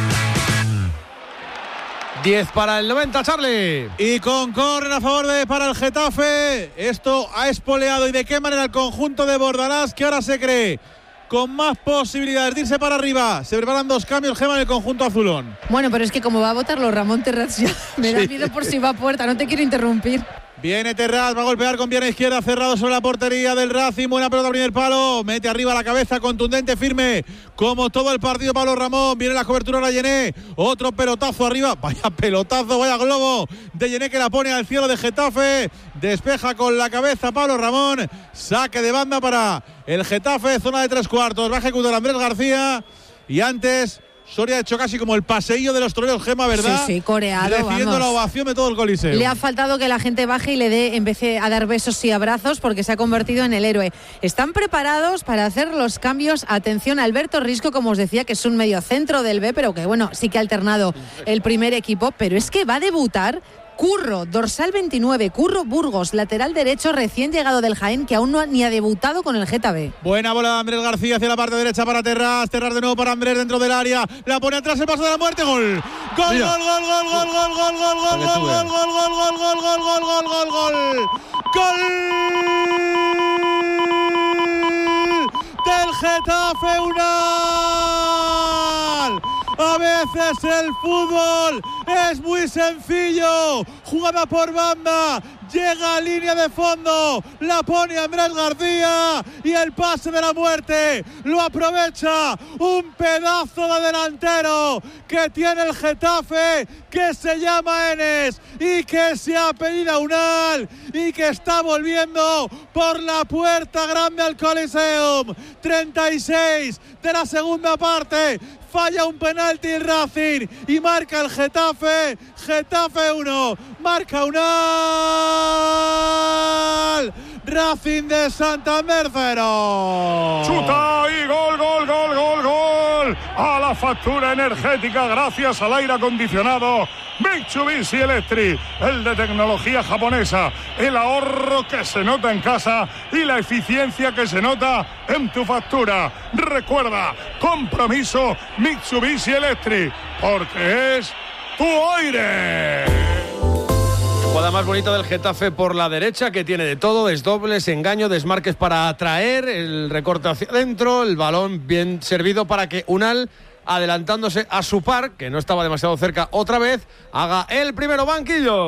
diez para el noventa, Charlie. Y con córner a favor de para el Getafe. Esto ha espoleado y de qué manera el conjunto de Bordalás, que ahora se cree con más posibilidades de irse para arriba. Se preparan dos cambios, Gema, en el conjunto azulón. Bueno, pero es que como va a votarlo Ramón Terraz, ya me da miedo por si va a puerta. No te quiero interrumpir. Viene Terraz, va a golpear con pierna izquierda, cerrado sobre la portería del Racing. Buena pelota, primer palo. Mete arriba la cabeza, contundente, firme, como todo el partido. Pablo Ramón, viene la cobertura, la Yené. Otro pelotazo arriba. Vaya pelotazo, vaya globo de Yené que la pone al cielo de Getafe. Despeja con la cabeza Pablo Ramón. Saque de banda para el Getafe, zona de tres cuartos. Va a ejecutar Andrés García. Y antes Soria ha hecho casi como el paseillo de los toreros, Gema, ¿verdad? Sí, sí, coreado, recibiendo vamos. la ovación de todo el Coliseo. Le ha faltado que la gente baje y le dé, empecé a dar besos y abrazos, porque se ha convertido en el héroe. Están preparados para hacer los cambios. Atención, Alberto Risco, como os decía, que es un mediocentro del B, pero que bueno, sí que ha alternado el primer equipo, pero es que va a debutar Curro, dorsal veintinueve, Curro Burgos, lateral derecho recién llegado del Jaén, que aún no ha, ni ha debutado con el Getafe. Buena bola de Andrés García hacia la parte derecha para Terraz, Terraz de nuevo para Andrés dentro del área, la pone atrás, el paso de la muerte, gol. Gol, Mira. gol, gol, gol, gol, gol, gol, gol, gol, gol, gol, gol, gol, gol, gol, gol, gol, gol, gol, gol. Gol del Getafe, Unal. A veces el fútbol es muy sencillo. Jugada por banda, llega a línea de fondo, la pone Andrés García y el pase de la muerte lo aprovecha un pedazo de delantero que tiene el Getafe, que se llama Enes y que se ha pedido a Unal y que está volviendo por la puerta grande al Coliseum. treinta y seis de la segunda parte. Falla un penalti el Racing y marca el Getafe. Getafe uno, marca Unal. Racing de Santander cero. Chuta y gol, gol, gol, gol, gol. A la factura energética gracias al aire acondicionado Mitsubishi Electric, el de tecnología japonesa, el ahorro que se nota en casa y la eficiencia que se nota en tu factura. Recuerda, compromiso Mitsubishi Electric, porque es tu aire. Jugada más bonita del Getafe por la derecha, que tiene de todo, desdobles, engaño, desmarques para atraer, el recorte hacia adentro, el balón bien servido para que Unal, adelantándose a su par, que no estaba demasiado cerca otra vez, haga el primero. Banquillos.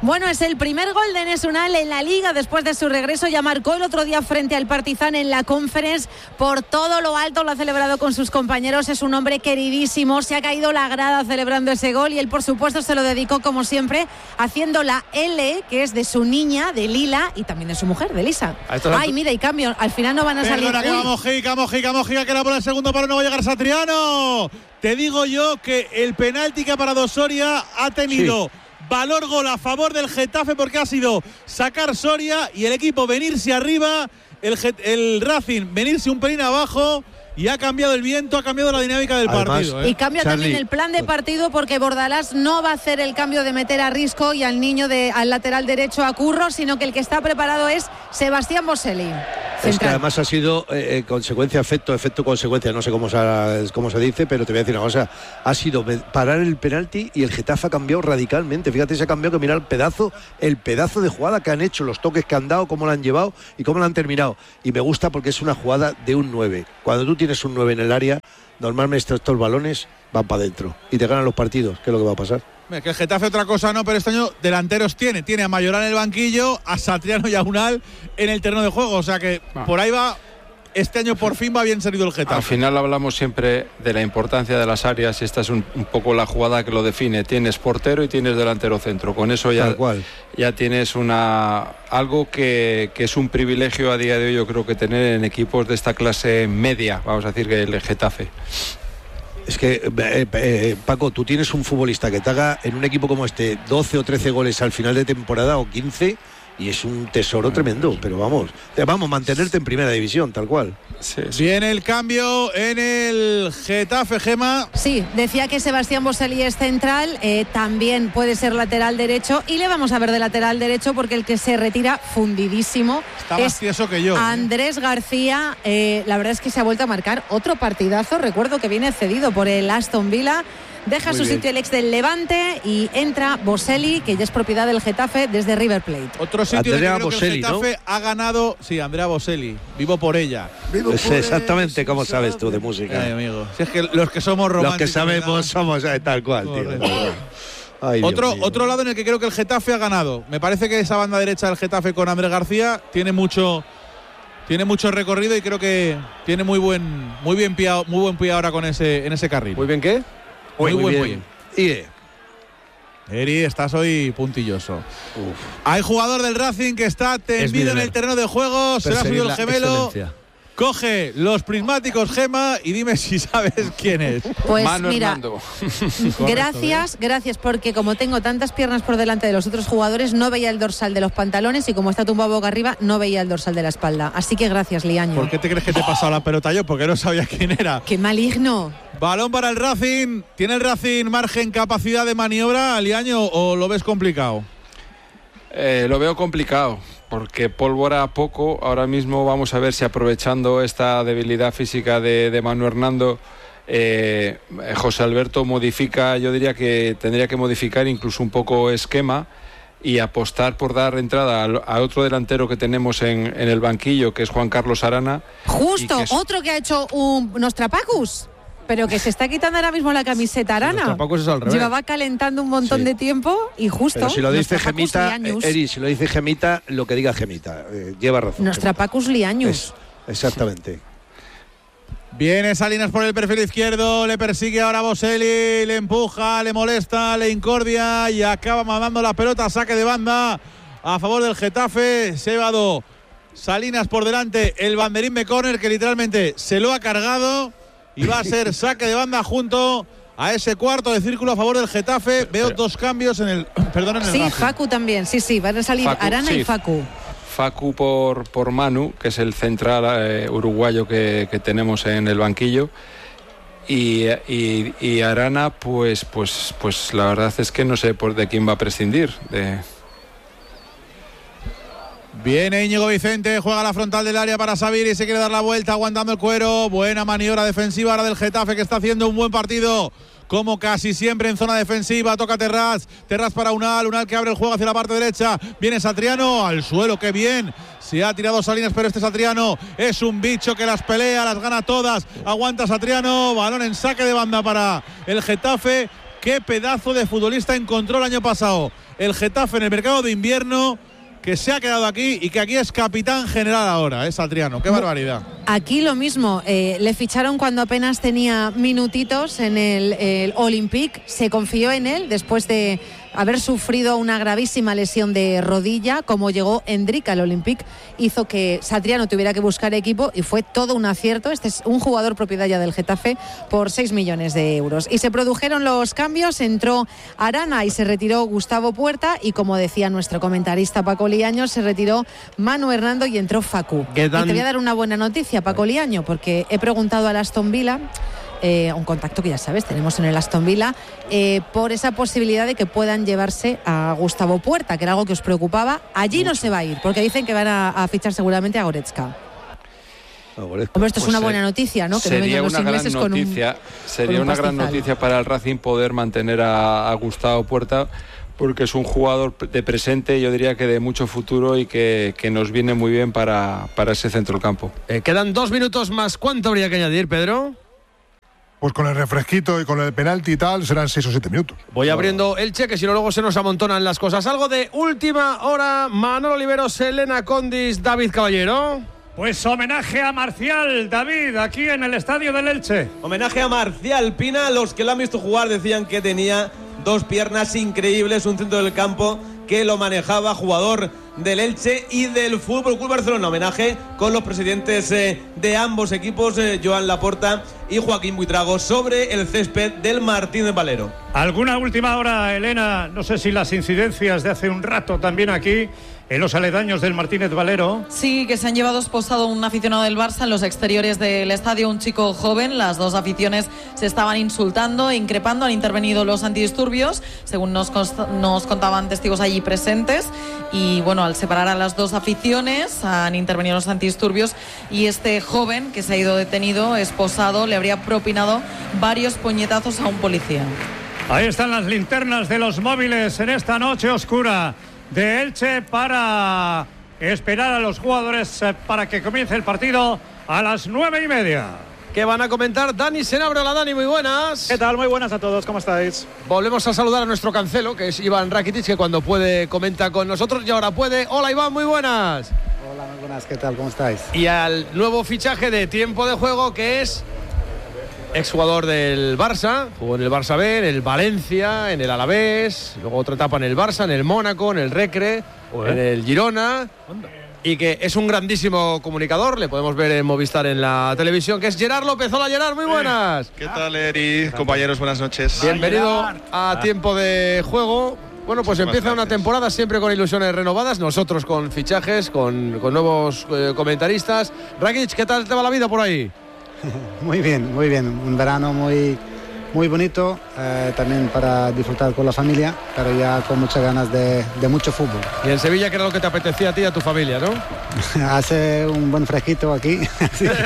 Bueno, es el primer gol de Enes Unal en la Liga después de su regreso. Ya marcó el otro día frente al Partizan en la Conference. Por todo lo alto lo ha celebrado con sus compañeros. Es un hombre queridísimo. Se ha caído la grada celebrando ese gol y él, por supuesto, se lo dedicó, como siempre, haciendo la L, que es de su niña, de Lila, y también de su mujer, de Lisa. Ay, mira, y cambio. Al final no van a salir. Perdona, que va Mojica, Mojica, Mojica, que era por el segundo para no va a llegar Satriano. Te digo yo que el penalti que ha parado Soria ha tenido... Sí. Valor gol a favor del Getafe porque ha sido sacar Soria y el equipo venirse arriba, el, el Racing venirse un pelín abajo y ha cambiado el viento, ha cambiado la dinámica del Además, partido. ¿eh? Y cambia Charlie. también el plan de partido porque Bordalás no va a hacer el cambio de meter a Risco y al niño de, al lateral derecho a Curro, sino que el que está preparado es Sebastián Boselli. Es que además ha sido eh, consecuencia, efecto, efecto, consecuencia, no sé cómo se, cómo se dice, pero te voy a decir una cosa, ha sido parar el penalti y el Getafe ha cambiado radicalmente. Fíjate, se ha cambiado, que mira el pedazo, el pedazo de jugada que han hecho, los toques que han dado, cómo la han llevado y cómo la han terminado. Y me gusta porque es una jugada de un nueve. Cuando tú tienes un nueve en el área, normalmente estos balones van para adentro y te ganan los partidos. ¿Qué es lo que va a pasar? Que el Getafe otra cosa no, pero este año delanteros tiene. Tiene a Mayoral en el banquillo, a Satriano y a Unal en el terreno de juego. O sea que ah. por ahí va, este año por fin va bien servido el Getafe. Al final hablamos siempre de la importancia de las áreas y esta es un, un poco la jugada que lo define. Tienes portero y tienes delantero centro. Con eso ya, ya tienes una algo que, que es un privilegio a día de hoy, yo creo, que tener en equipos de esta clase media, vamos a decir, que el Getafe. Es que, eh, eh, Paco, tú tienes un futbolista que te haga en un equipo como este doce o trece goles al final de temporada o quince y es un tesoro tremendo, pero vamos, vamos, mantenerte en primera división, tal cual. Sí, sí. Viene el cambio en el Getafe, Gema. Sí, decía que Sebastián Boselli es central, eh, también puede ser lateral derecho y le vamos a ver de lateral derecho porque el que se retira fundidísimo está más tieso que yo. Andrés ¿eh? García, eh, la verdad es que se ha vuelto a marcar otro partidazo, recuerdo que viene cedido por el Aston Villa. Deja Muy su bien. sitio el ex del Levante y entra Boselli, que ya es propiedad del Getafe desde River Plate. Otro sitio Andrea que, Boselli, que el Getafe ¿no? ha ganado, sí, Andrea Boselli, vivo por ella. Vivo es por exactamente como sabes tú de música. Ay, amigo. Si es que los que somos románticos. Los que sabemos ¿verdad? somos eh, tal cual, tío. Ay, otro, otro lado en el que creo que el Getafe ha ganado. Me parece que esa banda derecha del Getafe con Andrés García tiene mucho... Tiene mucho recorrido y creo que tiene muy buen, muy bien pie, muy buen pie ahora con ese, en ese carril. ¿Muy bien qué? Muy, muy buen bien. Pie. Eri, estás hoy puntilloso. Uf. Hay jugador del Racing que está tendido en el terreno de juego. Se le ha subido el gemelo. Excelencia. Coge los prismáticos, Gema, y dime si sabes quién es. Pues Mano mira, Hernando. gracias, gracias, porque como tengo tantas piernas por delante de los otros jugadores, no veía el dorsal de los pantalones y como está tumbado boca arriba, no veía el dorsal de la espalda. Así que gracias, Liaño. ¿Por qué te crees que te he pasado la pelota yo? Porque no sabía quién era. ¡Qué maligno! Balón para el Racing. ¿Tiene el Racing margen, capacidad de maniobra, Liaño, o lo ves complicado? Eh, lo veo complicado. Porque pólvora poco, ahora mismo vamos a ver si aprovechando esta debilidad física de, de Manu Hernando, eh, José Alberto modifica, yo diría que tendría que modificar incluso un poco esquema y apostar por dar entrada a, a otro delantero que tenemos en, en el banquillo, que es Juan Carlos Arana. Justo, que es... otro que ha hecho un Nostrapacus. Pero que se está quitando ahora mismo la camiseta Arana. Es al revés. Llevaba calentando un montón sí. de tiempo y justo. Pero si lo dice Gemita, eh, Eri, si lo dice Gemita, lo que diga Gemita. Eh, lleva razón. Nostrapacus Liañus. Exactamente. Viene Salinas por el perfil izquierdo, le persigue ahora Boselli, le empuja, le molesta, le incordia y acaba mandando la pelota, saque de banda a favor del Getafe. Se ha llevado Salinas por delante el banderín de córner que literalmente se lo ha cargado. Y va a ser saque de banda junto a ese cuarto de círculo a favor del Getafe. Veo pero, dos cambios en el perdón en el Sí, Racing. Facu también, sí, sí, van a salir Facu, Arana sí. y Facu. Facu por, por Manu, que es el central eh, uruguayo que, que tenemos en el banquillo. Y, y, y Arana, pues, pues, pues la verdad es que no sé por de quién va a prescindir. De... Viene Íñigo Vicente, juega la frontal del área para Sabiri, se quiere dar la vuelta aguantando el cuero. Buena maniobra defensiva ahora del Getafe, que está haciendo un buen partido, como casi siempre en zona defensiva. Toca Terraz, Terraz para Unal, Unal que abre el juego hacia la parte derecha. Viene Satriano al suelo, qué bien. Se ha tirado Salinas, pero este Satriano es un bicho que las pelea, las gana todas. Aguanta Satriano, balón en saque de banda para el Getafe. qué pedazo de futbolista encontró el año pasado el Getafe en el mercado de invierno, que se ha quedado aquí y que aquí es capitán general ahora, es Satriano. ¡Qué barbaridad! Aquí lo mismo, eh, le ficharon cuando apenas tenía minutitos en el, el Olympique, se confió en él después de haber sufrido una gravísima lesión de rodilla. Como llegó Endrick al Olympique, hizo que Satriano tuviera que buscar equipo y fue todo un acierto. Este es un jugador propiedad ya del Getafe por seis millones de euros. Y se produjeron los cambios, entró Arana y se retiró Gustavo Puerta, y como decía nuestro comentarista Paco Liaño, se retiró Manu Hernando y entró Facu. Y te voy a dar una buena noticia, Paco Liaño, porque he preguntado al Aston Villa, Eh, un contacto que ya sabes, tenemos en el Aston Villa, eh, por esa posibilidad de que puedan llevarse a Gustavo Puerta, que era algo que os preocupaba. Allí no se va a ir, porque dicen que van a, a fichar seguramente a Goretzka. Hombre, esto es pues una buena noticia, ¿no? Que no vengan los ingleses con un noticia, sería con un una gran noticia para el Racing poder mantener a, a Gustavo Puerta, porque es un jugador de presente, yo diría que de mucho futuro, y que, que nos viene muy bien para, para ese centro del campo. Eh, quedan dos minutos más. ¿Cuánto habría que añadir, Pedro? Pues con el refresquito y con el penalti y tal, serán seis o siete minutos. Voy abriendo el cheque, si no luego se nos amontonan las cosas. Algo de última hora, Manolo Oliveros, Elena Condis, David Caballero. Pues homenaje a Marcial, David, aquí en el estadio del Elche. Homenaje a Marcial Pina. Los que lo han visto jugar decían que tenía dos piernas increíbles, un centro del campo que lo manejaba, jugador del Elche y del Fútbol Club Barcelona. Homenaje con los presidentes eh, de ambos equipos, eh, Joan Laporta y Joaquín Buitrago, sobre el césped del Martínez Valero. ¿Alguna última hora, Elena? No sé si las incidencias de hace un rato también aquí, en los aledaños del Martínez Valero. Sí, que se han llevado esposado un aficionado del Barça en los exteriores del estadio, un chico joven. Las dos aficiones se estaban insultando e increpando. Han intervenido los antidisturbios, según nos, nos contaban testigos allí presentes. Y bueno, al separar a las dos aficiones, han intervenido los antidisturbios, y este joven que se ha ido detenido, esposado, le habría propinado varios puñetazos a un policía. Ahí están las linternas de los móviles en esta noche oscura de Elche para esperar a los jugadores para que comience el partido a las nueve y media. ¿Qué van a comentar? Dani Senabra. Hola, Dani, muy buenas. ¿Qué tal? Muy buenas a todos, ¿cómo estáis? Volvemos a saludar a nuestro cancelo, que es Iván Rakitic, que cuando puede comenta con nosotros y ahora puede. Hola, Iván, muy buenas. Hola, muy buenas, ¿qué tal? ¿Cómo estáis? Y al nuevo fichaje de Tiempo de Juego, que es exjugador del Barça, jugó en el Barça B, en el Valencia, en el Alavés, luego otra etapa en el Barça, en el Mónaco, en el Recre, en el Girona, y que es un grandísimo comunicador. Le podemos ver en Movistar en la televisión, que es Gerard López. Hola, Gerard, muy buenas. ¿Qué tal, Eri? Compañeros, buenas noches. Bienvenido a Tiempo de Juego. Bueno, pues Muchísimas empieza gracias. Una temporada siempre con ilusiones renovadas, nosotros con fichajes, con, con nuevos eh, comentaristas. Rakitic, ¿qué tal te va la vida por ahí? Muy bien, muy bien. Un verano muy, muy bonito, eh, también para disfrutar con la familia, pero ya con muchas ganas de, de mucho fútbol. Y en Sevilla, que era lo que te apetecía a ti y a tu familia, ¿no? Hace un buen fresquito aquí, así que,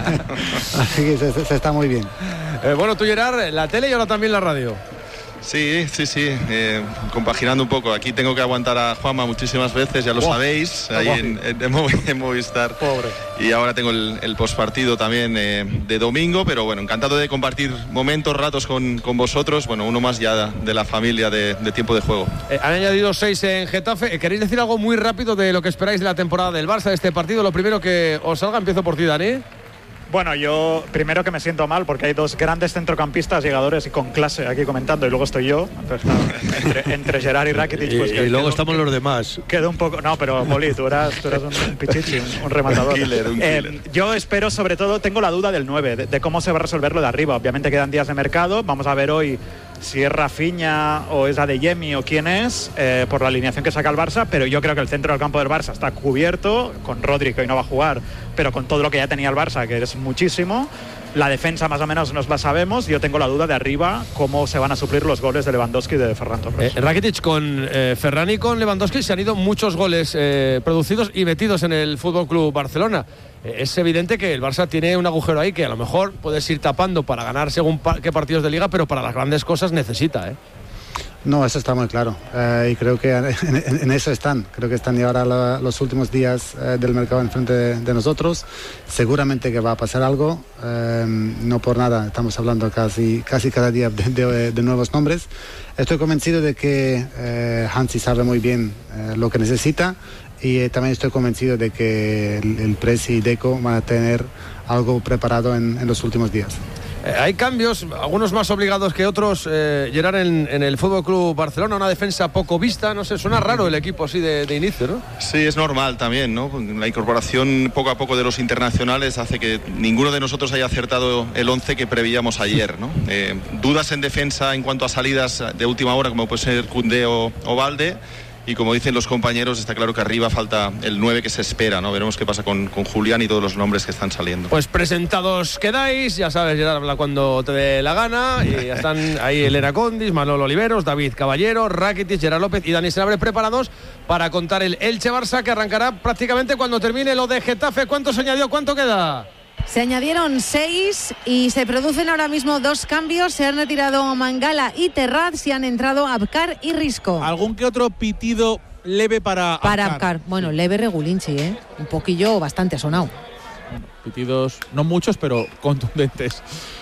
así que se, se está muy bien. Eh, bueno, tú, Gerard, la tele y ahora también la radio. Sí, sí, sí, eh, compaginando un poco. Aquí tengo que aguantar a Juanma muchísimas veces, ya lo wow. sabéis, ahí en, en, en Movistar. Pobre. Y ahora tengo el, el postpartido también eh, de domingo, pero bueno, encantado de compartir momentos, ratos con, con vosotros. Bueno, uno más ya de la familia de, de Tiempo de Juego. Eh, han añadido seis en Getafe. ¿Queréis decir algo muy rápido de lo que esperáis de la temporada del Barça, de este partido? Lo primero que os salga, empiezo por ti, Dani. Bueno, yo primero que me siento mal porque hay dos grandes centrocampistas llegadores y con clase aquí comentando, y luego estoy yo. Entonces, claro, entre, entre Gerard y Rakitic, pues... Y, que y luego quedo, estamos que, los demás. Quedó un poco... No, pero Poli, tú eras, tú eras un, un pichichi, un, un rematador. Un killer, un eh, killer. Yo espero, sobre todo, tengo la duda del nueve, de, de cómo se va a resolver lo de arriba. Obviamente quedan días de mercado, vamos a ver hoy si es Rafinha o es Adeyemi o quién es, eh, por la alineación que saca el Barça, pero yo creo que el centro del campo del Barça está cubierto, con Rodri, que hoy no va a jugar, pero con todo lo que ya tenía el Barça, que es muchísimo. La defensa más o menos nos la sabemos. Yo tengo la duda de arriba cómo se van a suplir los goles de Lewandowski y de Ferran Torres. Eh, Rakitic, con eh, Ferran y con Lewandowski se han ido muchos goles eh, producidos y metidos en el Fútbol Club Barcelona. Eh, es evidente que el Barça tiene un agujero ahí que a lo mejor puedes ir tapando para ganar según pa- qué partidos de liga, pero para las grandes cosas necesita, ¿eh? No, eso está muy claro eh, y creo que en, en, en eso están. Creo que están ya ahora la, los últimos días eh, del mercado enfrente de, de nosotros. Seguramente que va a pasar algo, eh, no por nada, estamos hablando casi, casi cada día de, de, de nuevos nombres. Estoy convencido de que eh, Hansi sabe muy bien eh, lo que necesita y eh, también estoy convencido de que el, el Presi y Deco van a tener algo preparado en, en los últimos días. Eh, hay cambios, algunos más obligados que otros, eh, Gerard, en, en el Fútbol Club Barcelona, una defensa poco vista, no sé, suena raro el equipo así de, de inicio, ¿no? Sí, es normal también, ¿no? La incorporación poco a poco de los internacionales hace que ninguno de nosotros haya acertado el once que prevíamos ayer, ¿no? Eh, dudas en defensa en cuanto a salidas de última hora, como puede ser Koundé o, o Valde. Y como dicen los compañeros, está claro que arriba falta el nueve que se espera, ¿no? Veremos qué pasa con, con Julián y todos los nombres que están saliendo. Pues presentados quedáis, ya sabes, Gerard habla cuando te dé la gana. Y ya están ahí Elena Condis, Manolo Oliveros, David Caballero, Rakitic, Gerard López y Dani Senabre preparados para contar el Elche-Barça, que arrancará prácticamente cuando termine lo de Getafe. ¿Cuánto se añadió? ¿Cuánto queda? Se añadieron seis y se producen ahora mismo dos cambios. Se han retirado Mangala y Terraz y han entrado Abkar y Risco. ¿Algún que otro pitido leve para Para Abkar? Abkar. Bueno, leve Regulinchi, ¿eh? Un poquillo bastante sonado. Pitidos, no muchos, pero contundentes.